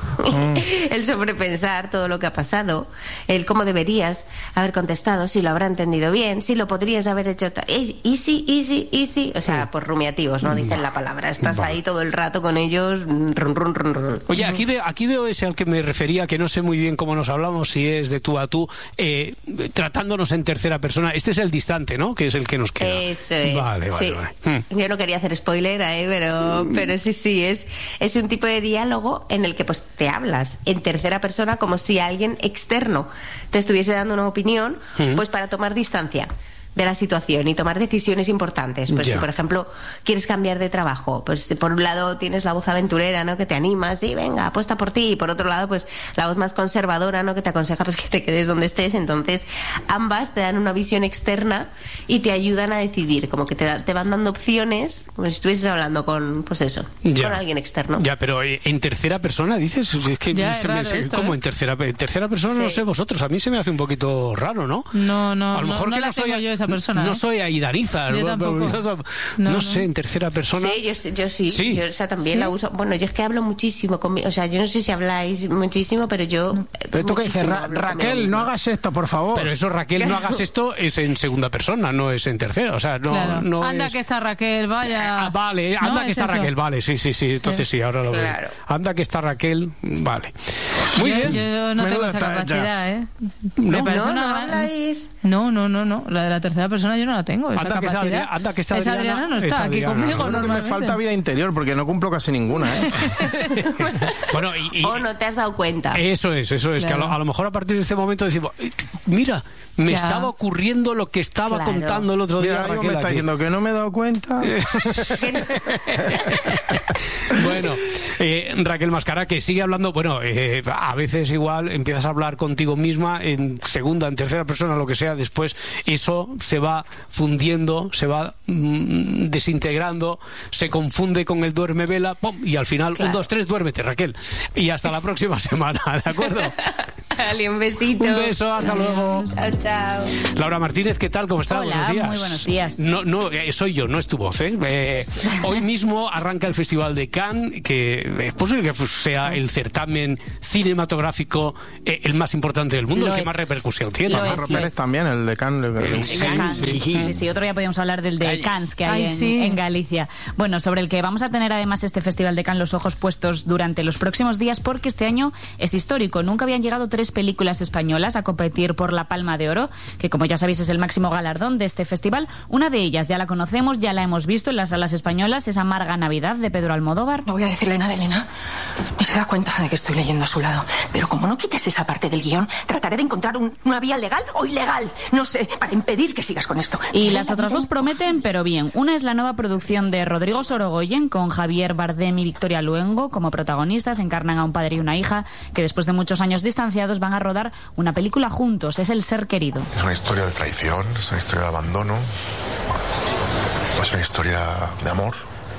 El sobrepensar todo lo que ha pasado, el cómo deberías haber contestado, si lo habrá entendido bien, si lo podrías haber hecho easy, o sea, por rumiativos, no dicen la palabra, estás ahí todo el rato con ellos, run. Oye, aquí veo ese al que me refería, que no sé muy bien cómo nos hablamos, si es de tú a tú, tratándonos en tercera persona. Este es el distante, ¿no? Que es el que nos queda. Eso es. Vale. Yo no quería hacer spoiler, pero sí, es un tipo de diálogo en el que pues te hablas en tercera persona como si alguien externo te estuviese dando una opinión, pues para tomar distancia de la situación y tomar decisiones importantes. Pues si, por ejemplo, quieres cambiar de trabajo, pues por un lado tienes la voz aventurera, ¿no? Que te anima, sí, venga, apuesta por ti, y por otro lado, pues la voz más conservadora, ¿no? Que te aconseja pues que te quedes donde estés. Entonces, ambas te dan una visión externa y te ayudan a decidir, como que te van dando opciones, como si estuvieses hablando con, pues eso, con alguien externo. Ya, pero en tercera persona, dices, es que ¿cómo en tercera persona? Sí. No sé, vosotros, a mí se me hace un poquito raro, ¿no? No, a lo mejor que no soy yo esa persona. No soy Aidariza. Yo tampoco. No sé, en tercera persona. Sí, yo sí. Yo, o sea, también la uso. Bueno, yo es que hablo muchísimo conmigo. O sea, yo no sé si habláis muchísimo, pero yo. Pero tú que dices, Raquel, no hagas esto, por favor. Pero eso, Raquel, no hagas esto, es en segunda persona, no es en tercera. O sea, no anda es... que está Raquel, vaya. Vale, anda que está Raquel, vale, sí. Entonces sí, ahora lo veo. Anda que está Raquel, vale. Muy bien. Yo no tengo esa capacidad, ¿No? ¿No habláis? No. La de la tercera tercera persona yo no la tengo. Anda que está Adriana no está aquí conmigo. No, me falta vida interior porque no cumplo casi ninguna, ¿eh? Bueno, o no te has dado cuenta. Eso es, claro. Que a lo mejor a partir de este momento decimos, mira, me estaba ocurriendo lo que estaba contando el otro día. Raquel, me está diciendo que no me he dado cuenta. Bueno, Raquel Mascara, que sigue hablando, bueno, a veces igual empiezas a hablar contigo misma en segunda, en tercera persona, lo que sea, después eso se va fundiendo, se va desintegrando, se confunde con el duerme vela, ¡pum! Y al final, 1, 2, 3, duérmete, Raquel. Y hasta la próxima semana, ¿de acuerdo? Dale, un besito. Un beso, hasta luego. Chao, chao. Laura Martínez, ¿qué tal? ¿Cómo estás? Hola, buenos días. muy buenos días. No, soy yo, no es tu voz, ¿eh? Hoy mismo arranca el Festival de Cannes, que es posible que sea el certamen cinematográfico el más importante del mundo, el que más repercusión tiene. Marro Pérez también, el de Cannes. Sí, otro día podíamos hablar del de Cannes que hay en Galicia. Bueno, sobre el que vamos a tener además este Festival de Cannes los ojos puestos durante los próximos días, porque este año es histórico. Nunca habían llegado 3 películas españolas a competir por la Palma de Oro, que como ya sabéis es el máximo galardón de este festival. Una de ellas ya la conocemos, ya la hemos visto en las salas españolas, es Amarga Navidad, de Pedro Almodóvar. No voy a decirle nada, Elena, ni se da cuenta de que estoy leyendo a su lado. Pero como no quites esa parte del guión, trataré de encontrar una vía legal o ilegal, no sé, para impedir que sigas con esto. Y las otras dos prometen, pero bien. Una es la nueva producción de Rodrigo Sorogoyen, con Javier Bardem y Victoria Luengo como protagonistas. Encarnan a un padre y una hija que después de muchos años distanciados van a rodar una película juntos. Es El ser querido. Es una historia de traición, es una historia de abandono, es una historia de amor,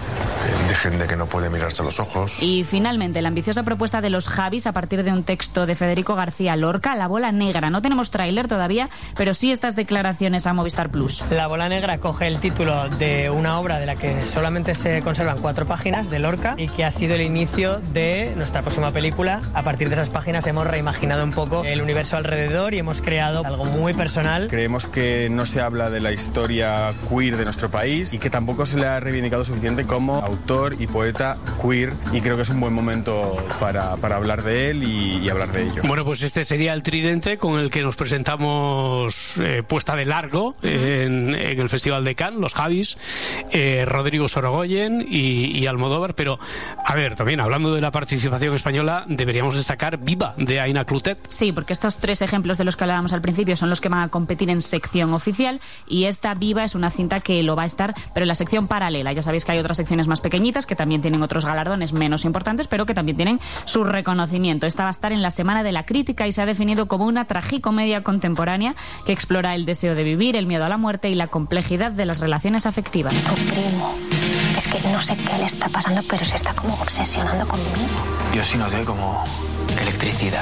de gente que no puede mirarse a los ojos. Y finalmente, la ambiciosa propuesta de los Javis a partir de un texto de Federico García Lorca, La bola negra. No tenemos tráiler todavía, pero sí estas declaraciones a Movistar Plus. La bola negra coge el título de una obra de la que solamente se conservan 4 páginas de Lorca y que ha sido el inicio de nuestra próxima película. A partir de esas páginas hemos reimaginado un poco el universo alrededor y hemos creado algo muy personal. Creemos que no se habla de la historia queer de nuestro país y que tampoco se le ha reivindicado suficiente como autor y poeta queer, y creo que es un buen momento para hablar de él y hablar de ello. Bueno, pues este sería el tridente con el que nos presentamos puesta de largo en el Festival de Cannes, los Javis, Rodrigo Sorogoyen y Almodóvar. Pero, a ver, también hablando de la participación española, deberíamos destacar Viva, de Aina Clotet. Sí, porque estos 3 ejemplos de los que hablábamos al principio son los que van a competir en sección oficial, y esta Viva es una cinta que lo va a estar, pero en la sección paralela. Ya sabéis que hay otras secciones más pequeñitas que también tienen otros galardones menos importantes, pero que también tienen su reconocimiento. Esta va a estar en la Semana de la Crítica y se ha definido como una tragicomedia contemporánea que explora el deseo de vivir, el miedo a la muerte y la complejidad de las relaciones afectivas. Su primo, es que no sé qué le está pasando, pero se está como obsesionando conmigo. Yo sí noté como electricidad.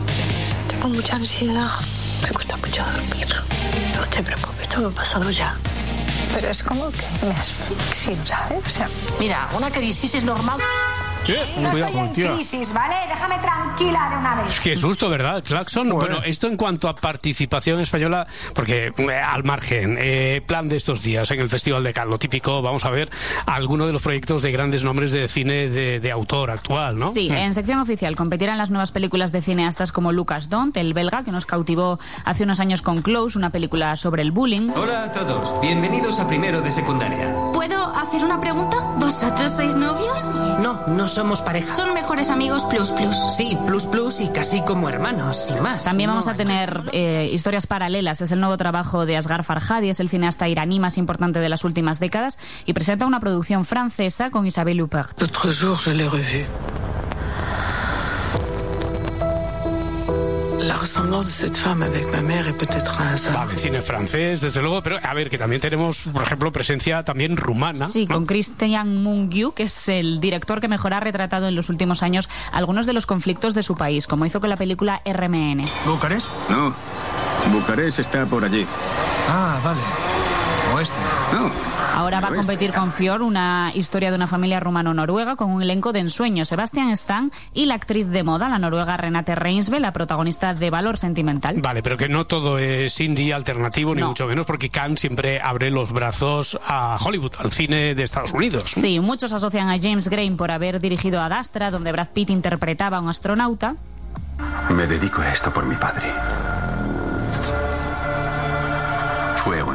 Tengo mucha ansiedad, me cuesta mucho dormir. No te preocupes, todo ha pasado ya. Pero es como que me asfixio, ¿sabes? O sea, mira, una crisis es normal. No estoy en crisis, ¿vale? Déjame tranquila de una vez. Qué susto, ¿verdad, Claxon? Bueno, esto en cuanto a participación española, porque al margen, plan de estos días en el Festival de Cannes, lo típico, vamos a ver algunos de los proyectos de grandes nombres de cine de autor actual, ¿no? Sí, en sección oficial competirán las nuevas películas de cineastas como Lucas Dont, el belga, que nos cautivó hace unos años con Close, una película sobre el bullying. Hola a todos, bienvenidos a primero de secundaria. ¿Puedo hacer una pregunta? ¿Vosotros sois novios? No somos pareja. Son mejores amigos plus plus. Sí, plus y casi como hermanos, sin más. También vamos a tener historias paralelas. Es el nuevo trabajo de Asghar Farhadi, es el cineasta iraní más importante de las últimas décadas y presenta una producción francesa con Isabelle Huppert. L'autre jour, je l'ai revu. La ressemblance de cette femme avec ma mère est peut-être un hasard. Vale, cine francés, desde luego, pero a ver, que también tenemos, por ejemplo, presencia también rumana. Sí, ¿no? con Cristian Mungiu, que es el director que mejor ha retratado en los últimos años algunos de los conflictos de su país, como hizo con la película RMN. ¿Bucarest? No, Bucarest está por allí. Ah, vale. Oeste. No. Ahora va a competir con Fjord, una historia de una familia rumano-noruega con un elenco de ensueño. Sebastian Stan y la actriz de moda, la noruega Renate Reinsve, la protagonista de Valor Sentimental. Vale, pero que no todo es indie alternativo, ni mucho menos, porque Cannes siempre abre los brazos a Hollywood, al cine de Estados Unidos. Sí, muchos asocian a James Gray por haber dirigido Ad Astra, donde Brad Pitt interpretaba a un astronauta. Me dedico a esto por mi padre. Fue un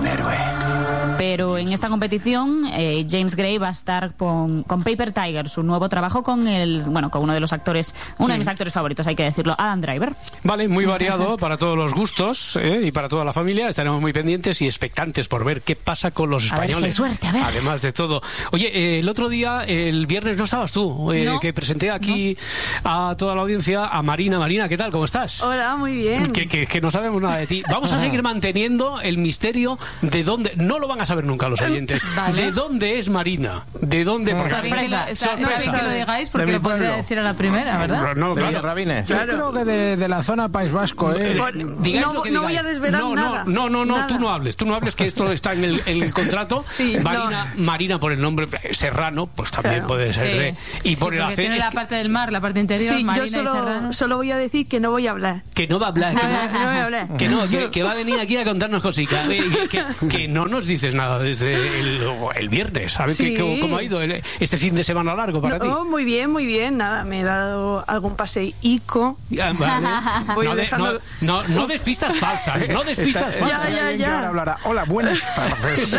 un héroe. Pero en esta competición James Gray va a estar con Paper Tiger, su nuevo trabajo con con uno de los actores, uno de mis actores favoritos, hay que decirlo, Adam Driver. Vale, muy variado para todos los gustos y para toda la familia. Estaremos muy pendientes y expectantes por ver qué pasa con los españoles. A ver si hay suerte, a ver. Además de todo. Oye, el otro día, el viernes, no estabas tú, No. que presenté aquí a toda la audiencia a Marina. Marina, ¿qué tal? ¿Cómo estás? Hola, muy bien. Que no sabemos nada de ti. Vamos a seguir manteniendo el misterio de dónde. No lo van a saber nunca los oyentes. Vale. ¿De dónde es Marina? ¿De dónde? Está bien que lo digáis porque lo podría decir a la primera, ¿verdad? No, claro. Rabines. Yo creo que de la zona País Vasco, Digáis lo que no voy digáis. a desvelar nada. No, Nada. tú no hables, que esto está en el contrato. Sí, Marina por el nombre Serrano, pues también puede ser y por el porque tiene la parte del mar, la parte interior, Sí, Marina yo y Serrano. solo voy a decir que no voy a hablar. que no va a hablar, No voy a hablar. que va a venir aquí a contarnos cositas, que no nos dices nada desde el viernes. A ver Sí. cómo ha ido este fin de semana largo para ti. Muy bien, muy bien. Nada, me he dado algún paseico. Vale. Voy No, dejando... no despistas falsas, no despistas falsas. Ya. Hablará. Hola, buenas tardes.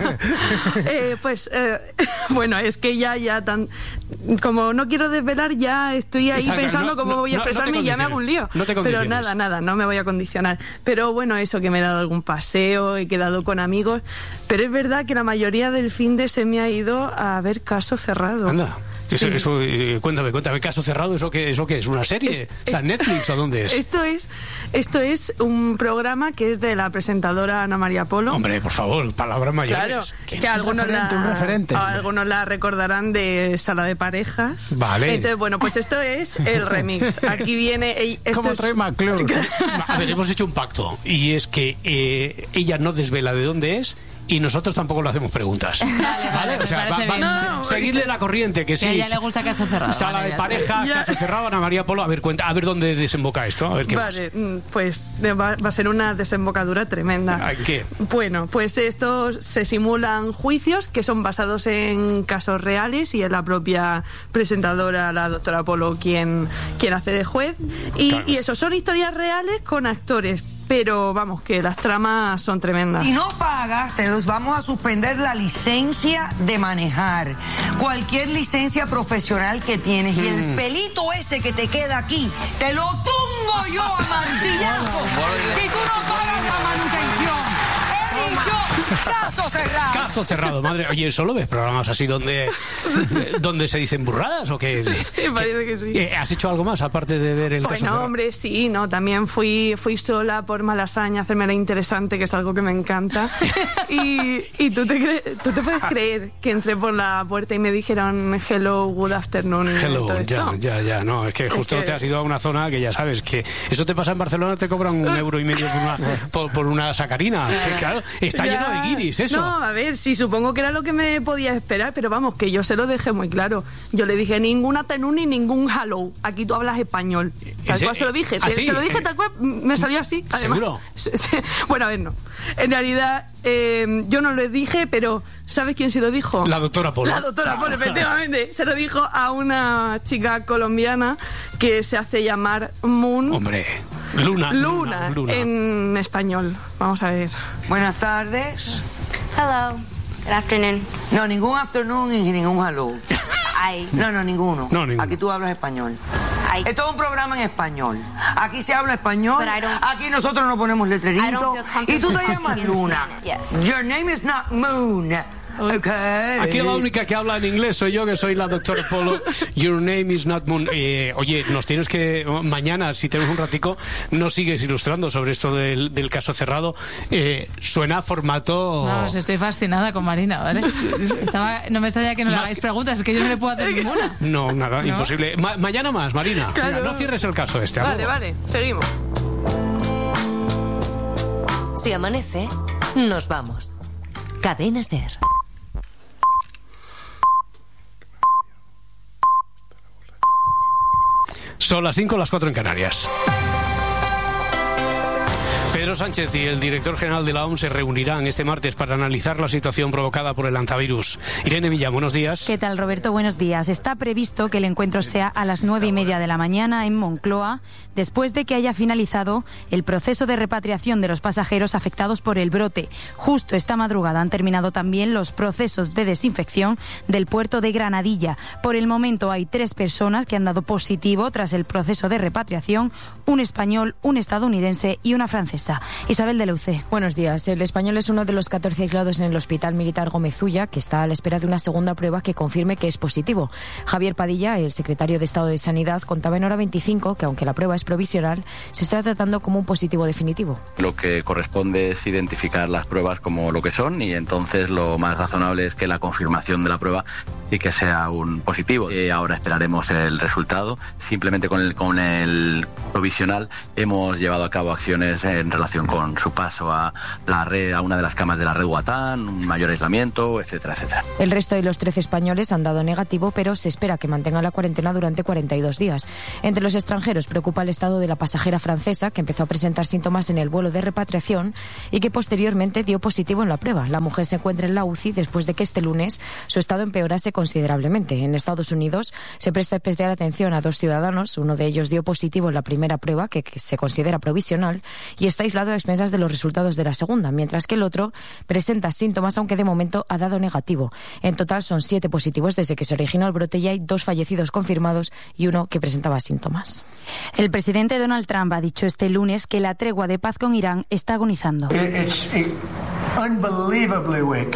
Bueno, es que ya tan... Como no quiero desvelar, ya estoy ahí Exacto, pensando cómo voy a no te expresarme y ya me hago un lío. No te Pero condiciones. nada, no me voy a condicionar. Pero bueno, eso, que me he dado algún paseo, he quedado con amigos. Pero es verdad que la mayoría del fin de se me ha ido a ver Caso Cerrado. Anda. Sí. Cuéntame, Caso Cerrado, ¿eso qué es? ¿Una serie? ¿Está en Netflix o dónde es? Esto es un programa que es de la presentadora Ana María Polo. Hombre, por favor, palabras mayores. Claro, que algunos algunos la recordarán de Sala de Parejas. Vale. Entonces, bueno, pues esto es el remix. Aquí viene... Como Troy McClure. A ver, hemos hecho un pacto y es que ella no desvela de dónde es y nosotros tampoco le hacemos preguntas. Vale, O sea, seguirle la corriente, que sí. Que a ella le gusta Caso Cerrado. Sala Vale, de ya pareja, está. Caso Cerrado, Ana María Polo. A ver dónde desemboca esto. A ver qué más. Vale, pues va a ser una desembocadura tremenda. ¿Qué? Bueno, pues estos se simulan juicios que son basados en casos reales y es la propia presentadora, la doctora Polo, quien hace de juez. Y eso, son historias reales con actores. Pero vamos, que las tramas son tremendas. Si no pagas, te los vamos a suspender la licencia de manejar. Cualquier licencia profesional que tienes. Y el pelito ese que te queda aquí, te lo tumbo yo a martillazo. Si tú no pagas la manutención. He dicho, caso cerrado. Caso cerrado, madre. Oye, ¿solo ves programas así donde se dicen burradas o qué? Sí, parece que sí. ¿Has hecho algo más aparte de ver el Caso Bueno, Cerrado? hombre, sí, no, también fui sola por Malasaña a hacerme la interesante, que es algo que me encanta. Y tú te puedes creer que entré por la puerta y me dijeron hello, good afternoon. Hello, todo esto. ya, no, es que justo te has ido a una zona que ya sabes que eso te pasa en Barcelona, te cobran 1,5 € por una sacarina. Sí, claro, está lleno de guiris, eso. No, a ver, sí, supongo que era lo que me podía esperar, pero vamos, que yo se lo dejé muy claro. Yo le dije ningún afternoon ni ningún hello. Aquí tú hablas español. Tal cual se lo dije. ¿sí? Se lo dije tal cual, me salió así. Además. ¿Seguro? Bueno, a ver, no. En realidad, yo no lo dije, pero ¿sabes quién se lo dijo? La doctora Polo. La doctora Polo, efectivamente. Se lo dijo a una chica colombiana que se hace llamar Moon. Hombre, Luna. En español. Vamos a ver. Buenas tardes. Hello. Good afternoon. No, ningún afternoon y ningún hello. No, ninguno. Aquí tú hablas español. Esto es un programa en español. Aquí se habla español. Aquí nosotros no ponemos letreritos. Y tú te llamas Luna. Your name is not Moon. Okay. Aquí la única que habla en inglés soy yo, que soy la doctora Polo. Your name is not Moon. Oye, nos tienes que... Mañana, si tenemos un ratico, nos sigues ilustrando sobre esto del Caso Cerrado. Suena a formato... Vamos, estoy fascinada con Marina, ¿vale? No me extraña que no le hagáis preguntas, es que yo no le puedo hacer ninguna. No, nada, imposible. Mañana más, Marina. Claro. Venga, no cierres el caso este. Vale, seguimos. Si amanece, nos vamos. Cadena Ser. Son las 5, las 4 en Canarias. Pedro Sánchez y el director general de la OMS se reunirán este martes para analizar la situación provocada por el hantavirus. Irene Villa, buenos días. ¿Qué tal, Roberto? Buenos días. Está previsto que el encuentro sea a las 9:30 de la mañana en Moncloa, después de que haya finalizado el proceso de repatriación de los pasajeros afectados por el brote. Justo esta madrugada han terminado también los procesos de desinfección del puerto de Granadilla. Por el momento hay 3 personas que han dado positivo tras el proceso de repatriación, un español, un estadounidense y una francesa. Isabel de Leuce. Buenos días. El español es uno de los 14 aislados en el Hospital Militar Gómez Ulla, que está a la espera de una segunda prueba que confirme que es positivo. Javier Padilla, el secretario de Estado de Sanidad, contaba en Hora 25 que aunque la prueba es provisional, se está tratando como un positivo definitivo. Lo que corresponde es identificar las pruebas como lo que son y entonces lo más razonable es que la confirmación de la prueba sí que sea un positivo. Ahora esperaremos el resultado. Simplemente con el provisional hemos llevado a cabo acciones en relación con su paso a la red, a una de las camas de la red Guatán, un mayor aislamiento, etcétera, etcétera. El resto de los 13 españoles han dado negativo, pero se espera que mantengan la cuarentena durante 42 días. Entre los extranjeros preocupa el estado de la pasajera francesa, que empezó a presentar síntomas en el vuelo de repatriación y que posteriormente dio positivo en la prueba. La mujer se encuentra en la UCI después de que este lunes su estado empeorase considerablemente. En Estados Unidos se presta especial atención a 2 ciudadanos. Uno de ellos dio positivo en la primera prueba, que se considera provisional, y está aislado a expensas de los resultados de la segunda, mientras que el otro presenta síntomas, aunque de momento ha dado negativo. En total son 7 positivos desde que se originó el brote y hay 2 fallecidos confirmados y uno que presentaba síntomas. El presidente Donald Trump ha dicho este lunes que la tregua de paz con Irán está agonizando. It's unbelievably weak.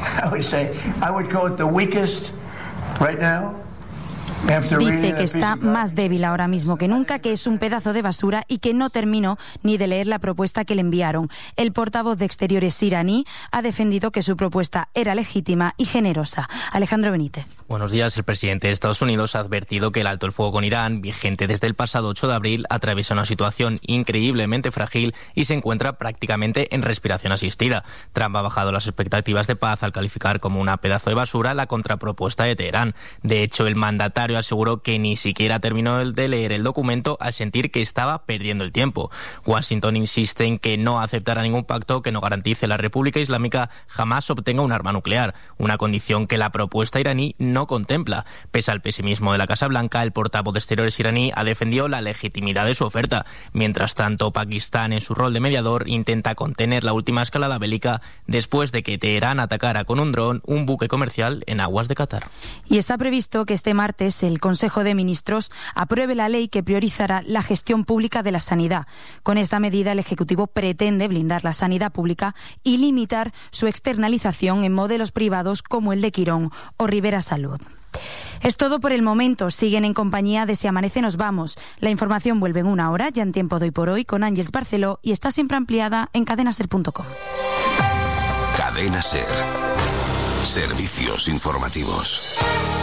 I would call it the weakest right now. Dice que está más débil ahora mismo que nunca, que es un pedazo de basura y que no terminó ni de leer la propuesta que le enviaron. El portavoz de Exteriores iraní ha defendido que su propuesta era legítima y generosa. Alejandro Benítez. Buenos días. El presidente de Estados Unidos ha advertido que el alto el fuego con Irán, vigente desde el pasado 8 de abril, atraviesa una situación increíblemente frágil y se encuentra prácticamente en respiración asistida. Trump ha bajado las expectativas de paz al calificar como una pedazo de basura la contrapropuesta de Teherán. De hecho, el mandatario aseguró que ni siquiera terminó de leer el documento al sentir que estaba perdiendo el tiempo. Washington insiste en que no aceptará ningún pacto que no garantice la República Islámica jamás obtenga un arma nuclear, una condición que la propuesta iraní no contempla. Pese al pesimismo de la Casa Blanca, el portavoz de Exteriores iraní ha defendido la legitimidad de su oferta. Mientras tanto, Pakistán, en su rol de mediador, intenta contener la última escalada bélica después de que Teherán atacara con un dron un buque comercial en aguas de Qatar. Y está previsto que este martes el Consejo de Ministros apruebe la ley que priorizará la gestión pública de la sanidad. Con esta medida, el Ejecutivo pretende blindar la sanidad pública y limitar su externalización en modelos privados como el de Quirón o Rivera Salud. Es todo por el momento. Siguen en compañía de Si Amanece Nos Vamos. La información vuelve en 1 hora, ya en Tiempo Doy por Hoy, con Ángeles Barceló, y está siempre ampliada en cadenaser.com. Cadena Ser. Servicios informativos.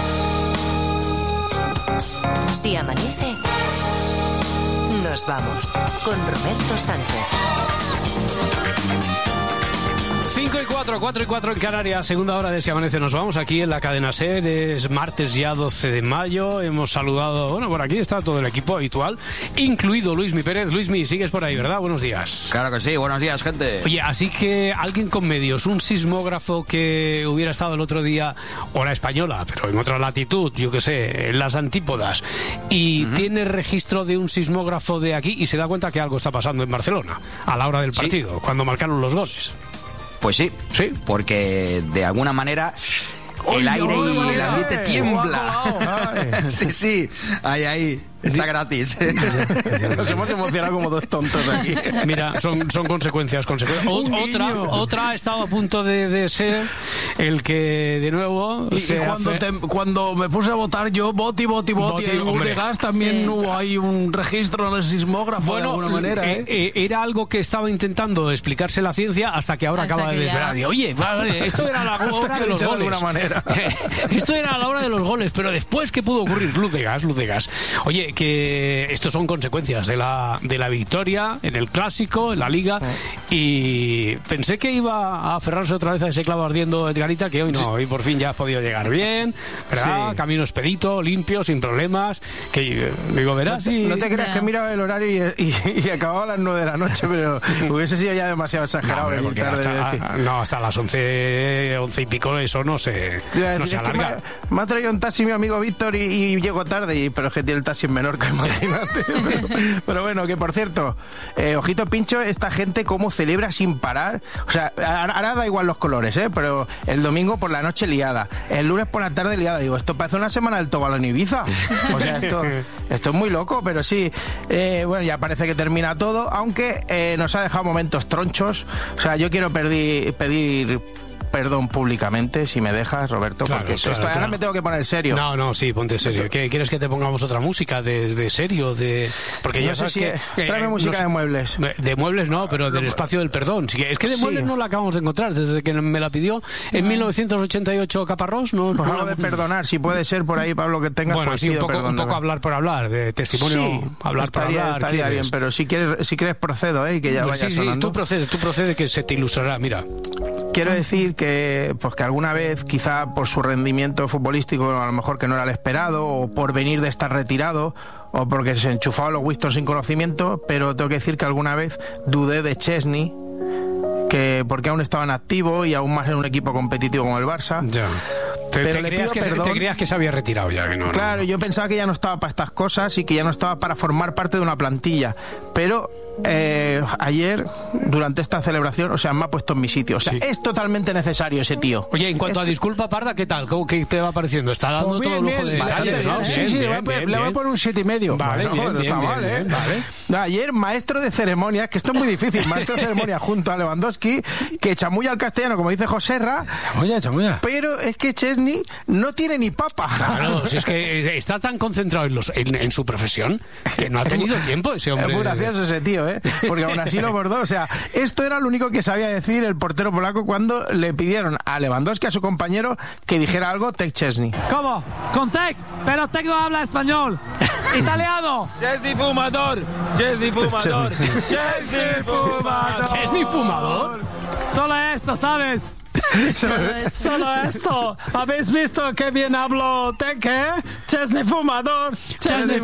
Si amanece, nos vamos con Roberto Sánchez. 5 y 4, 4 y 4 en Canarias, segunda hora de Si Amanece Nos Vamos, aquí en la Cadena SER. Es martes ya 12 de mayo. Hemos saludado, bueno, por aquí está todo el equipo habitual, incluido Luismi Pérez. Luismi, sigues por ahí, ¿verdad? Buenos días. Claro que sí, buenos días, gente. Oye, así que alguien con medios, un sismógrafo que hubiera estado el otro día, hora española, pero en otra latitud, yo qué sé, en las antípodas, y tiene registro de un sismógrafo de aquí y se da cuenta que algo está pasando en Barcelona a la hora del partido, cuando marcaron los goles. Pues sí, porque de alguna manera el aire y el ambiente tiembla. Sí, ahí. Está gratis. Nos hemos emocionado como 2 tontos aquí. Mira, son consecuencias. Otra ha estado a punto de ser el que de nuevo cuando me puse a votar yo, voti. En de gas también hubo ahí un registro en el sismógrafo, de alguna manera. Era algo que estaba intentando explicarse la ciencia hasta que ahora acaba de desvelar. Oye, vale, esto era la hora de los goles. Esto era a la hora de los goles, pero después, ¿qué pudo ocurrir? Luz de gas. Oye, que estos son consecuencias de la victoria en el Clásico, en la Liga, y pensé que iba a aferrarse otra vez a ese clavo ardiendo Edgar Margarita, que hoy no, hoy por fin ya has podido llegar bien, ¿verdad? Sí. Camino expedito, limpio, sin problemas, que digo, verás. No te creas que he mirado el horario y acababa a las 9 de la noche, pero hubiese sido ya demasiado exagerado. No, porque hasta las 11 y pico eso no se alarga. Me ha traído un taxi mi amigo Víctor y llego tarde, pero es que tiene el taxi en Menorca, imagínate. pero bueno, que por cierto, ojito pincho, esta gente cómo celebra sin parar. O sea, ahora da igual los colores, pero el domingo por la noche liada, el lunes por la tarde liada. Digo, esto parece una semana del Tobalo en Ibiza. O sea, esto es muy loco, pero sí. Bueno, ya parece que termina todo, aunque nos ha dejado momentos tronchos. O sea, yo quiero pedir perdón públicamente, si me dejas, Roberto, claro, porque ahora me tengo que poner serio. No, sí, ponte serio. ¿Quieres que te pongamos otra música de serio? Porque no ya sabes que tráeme música de muebles. De muebles no, pero del espacio del perdón. Es que de muebles no la acabamos de encontrar, desde que me la pidió en 1988 Caparrós. No, pues algo de perdonar, si puede ser por ahí, Pablo, que tengas. Bueno, sí, un poco hablar por hablar, de testimonio, sí, hablar por hablar. Estaría bien, pero si quieres procedo, que ya vaya sonando. Tú procede que se te ilustrará, mira. Quiero decir que alguna vez, quizá por su rendimiento futbolístico, a lo mejor que no era el esperado, o por venir de estar retirado, o porque se enchufaba los Winston sin conocimiento, pero tengo que decir que alguna vez dudé de Chesney, porque aún estaba en activo y aún más en un equipo competitivo como el Barça. Ya. ¿Te creías que se había retirado ya? Que no, claro, yo pensaba que ya no estaba para estas cosas y que ya no estaba para formar parte de una plantilla. Pero ayer, durante esta celebración, o sea, me ha puesto en mi sitio. O sea, es totalmente necesario ese tío. Oye, en cuanto a disculpa, Parda, ¿qué tal? ¿Qué te va pareciendo? Está dando todo lujo de detalles, ¿no? Le voy a poner un 7,5. Vale, bien. Ayer, maestro de ceremonias, que esto es muy difícil, maestro de ceremonias junto a Lewandowski, que chamulla al castellano, como dice Joserra. Chamulla. Pero es que Chesney no tiene ni papa. Claro, si es que está tan concentrado en su profesión que no ha tenido tiempo ese hombre. Es muy gracioso ese tío, porque aún así lo bordó. O sea, esto era lo único que sabía decir el portero polaco cuando le pidieron a Lewandowski, a su compañero, que dijera algo Tech Chesney. ¿Cómo? Con Tech, pero Tech no habla español. Italiano. Chesney fumador. Chesney fumador. Solo esto, ¿sabes? Solo esto. ¿Habéis visto qué bien hablo Tech, Chesney fumador. Chesney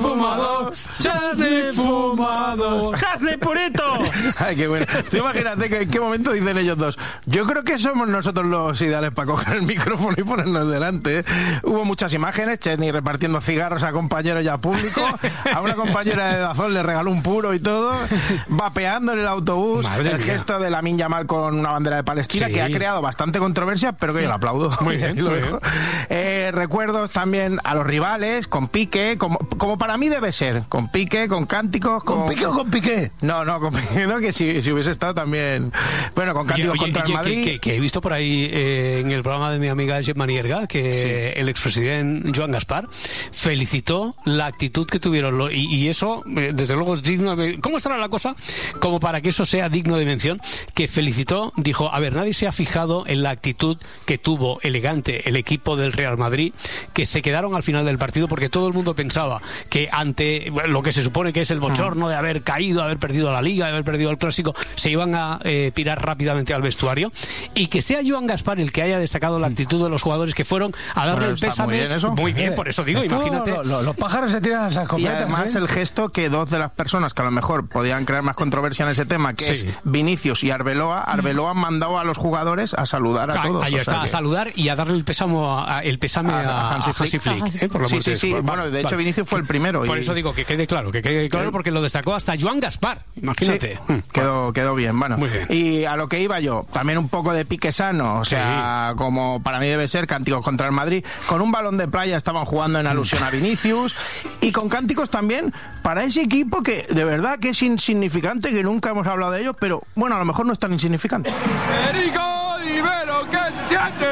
purito. Ay, qué bueno. Tú imagínate que en qué momento dicen ellos dos: yo creo que somos nosotros los ideales para coger el micrófono y ponernos delante. Hubo muchas imágenes, Chesney repartiendo cigarros a compañeros y a público. A una compañera de Dazón le regaló un puro y todo, vapeando en el autobús. Madre mía. Gesto de Lamine Yamal con una bandera de Palestina, que ha creado bastante controversia, pero que yo le aplaudo. Muy bien. Recuerdos también a los rivales, con Piqué, como para mí debe ser, con Piqué, con cánticos. ¿Con Piqué o con Piqué? No, con Piqué, no, que si hubiese estado también. Bueno, con cánticos contra el Madrid. Que he visto por ahí en el programa de mi amiga Gemma Nierga, que el expresidente Joan Gaspar felicitó la actitud que tuvieron, y eso, desde luego, es digno de... ¿Cómo estará la cosa? Como para que eso sea digno de mención, que felicitó, dijo, a ver, nadie se ha fijado en la actitud que tuvo elegante el equipo del Real Madrid, que se quedaron al final del partido porque todo el mundo pensaba que ante lo que se supone que es el bochorno de haber caído, haber perdido la Liga, de haber perdido el Clásico, se iban a pirar rápidamente al vestuario, y que sea Joan Gaspar el que haya destacado la actitud de los jugadores que fueron a darle el pésame. Muy bien, por eso digo, imagínate. Los pájaros se tiran a esas escopetas. Y además el gesto que dos de las personas que a lo mejor podían crear más controversia en ese tema, que es Vinicius y Arbeloa han mandado a los jugadores a saludar a todos. Ahí está, a saludar y a darle el pésame a Hansi Flick. Por la muerte sí. Bueno, de hecho Vinicius fue el primero. Por eso digo que quede claro, porque lo destacó hasta Joan Gaspar. Imagínate. Sí, quedó bien. Bueno, muy bien. Y a lo que iba yo, también un poco de pique sano, o sea, como para mí debe ser, cánticos contra el Madrid. Con un balón de playa estaban jugando en alusión a Vinicius, y con cánticos también para ese equipo que de verdad que es insignificante, que nunca hemos hablado de ellos, pero bueno, a lo mejor no es tan insignificante. Federico, dime lo que se siente.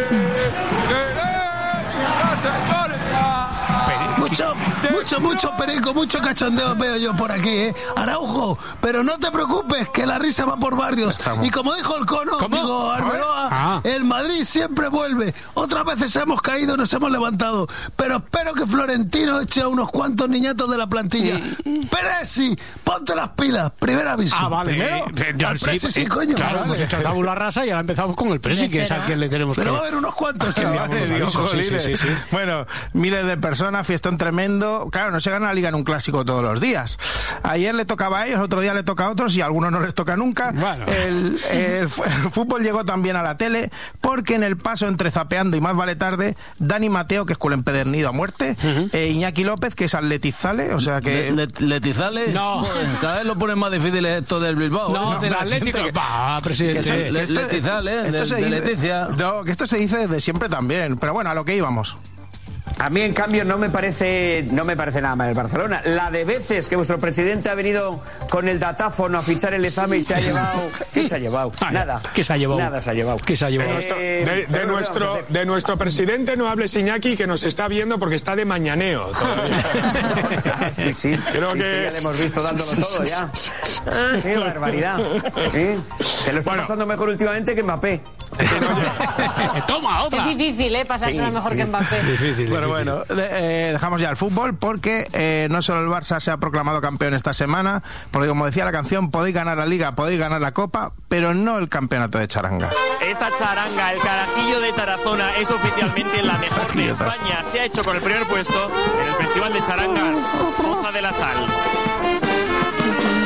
Mucho perico, mucho cachondeo veo yo por aquí, Araujo, pero no te preocupes, que la risa va por barrios. Y como dijo el Cono, digo, Arbeloa, El Madrid siempre vuelve. Otras veces hemos caído, nos hemos levantado. Pero espero que Florentino eche a unos cuantos niñatos de la plantilla. Peresi, ponte las pilas. Primer aviso. Vale. Presi, sí, coño. Claro, Vale. hemos hecho tabula rasa y ahora empezamos con el Presi, que es al que le tenemos Pero que... va a haber unos cuantos. Sí. Bueno, miles de personas, fiestón tremendo. Claro, no se gana la Liga en un clásico todos los días. Ayer le tocaba a ellos, otro día le toca a otros y a algunos no les toca nunca. Bueno. El fútbol llegó también a la tele porque en el paso entre Zapeando y Más vale tarde, Dani Mateo, que es culo empedernido a muerte, Iñaki López, que es atletizale, o sea que... ¿Letizale? No. Pues, cada vez lo ponen más difícil esto del Bilbao. No, del Atlético. Presidente. Letizale, de Leticia. No, que esto se dice desde siempre también. Pero bueno, a lo que íbamos. A mí, en cambio, no me parece nada mal el Barcelona. La de veces que vuestro presidente ha venido con el datáfono a fichar el examen y se ha llevado... ¿Qué se ha llevado? Nada. ¿Qué se ha llevado? Nada se ha llevado. ¿Qué se ha llevado? De nuestro presidente no hables, Iñaki, que nos está viendo porque está de mañaneo todavía. Sí. Creo que ya le hemos visto dándolo todo ya. ¡Qué barbaridad! Te lo está pasando mejor últimamente que Mbappé. Toma, otra. Es difícil, pasársela mejor que Mbappé. Difícil. Bueno, dejamos ya el fútbol porque no solo el Barça se ha proclamado campeón esta semana, porque como decía la canción, podéis ganar la Liga, podéis ganar la Copa, pero no el campeonato de charanga. Esta charanga, el Carajillo de Tarazona, es oficialmente la mejor de España. Se ha hecho con el primer puesto en el Festival de Charangas Roza de la Sal.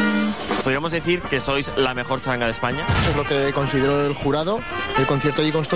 ¿Podríamos decir que sois la mejor charanga de España? Eso es lo que consideró el jurado. El concierto allí constó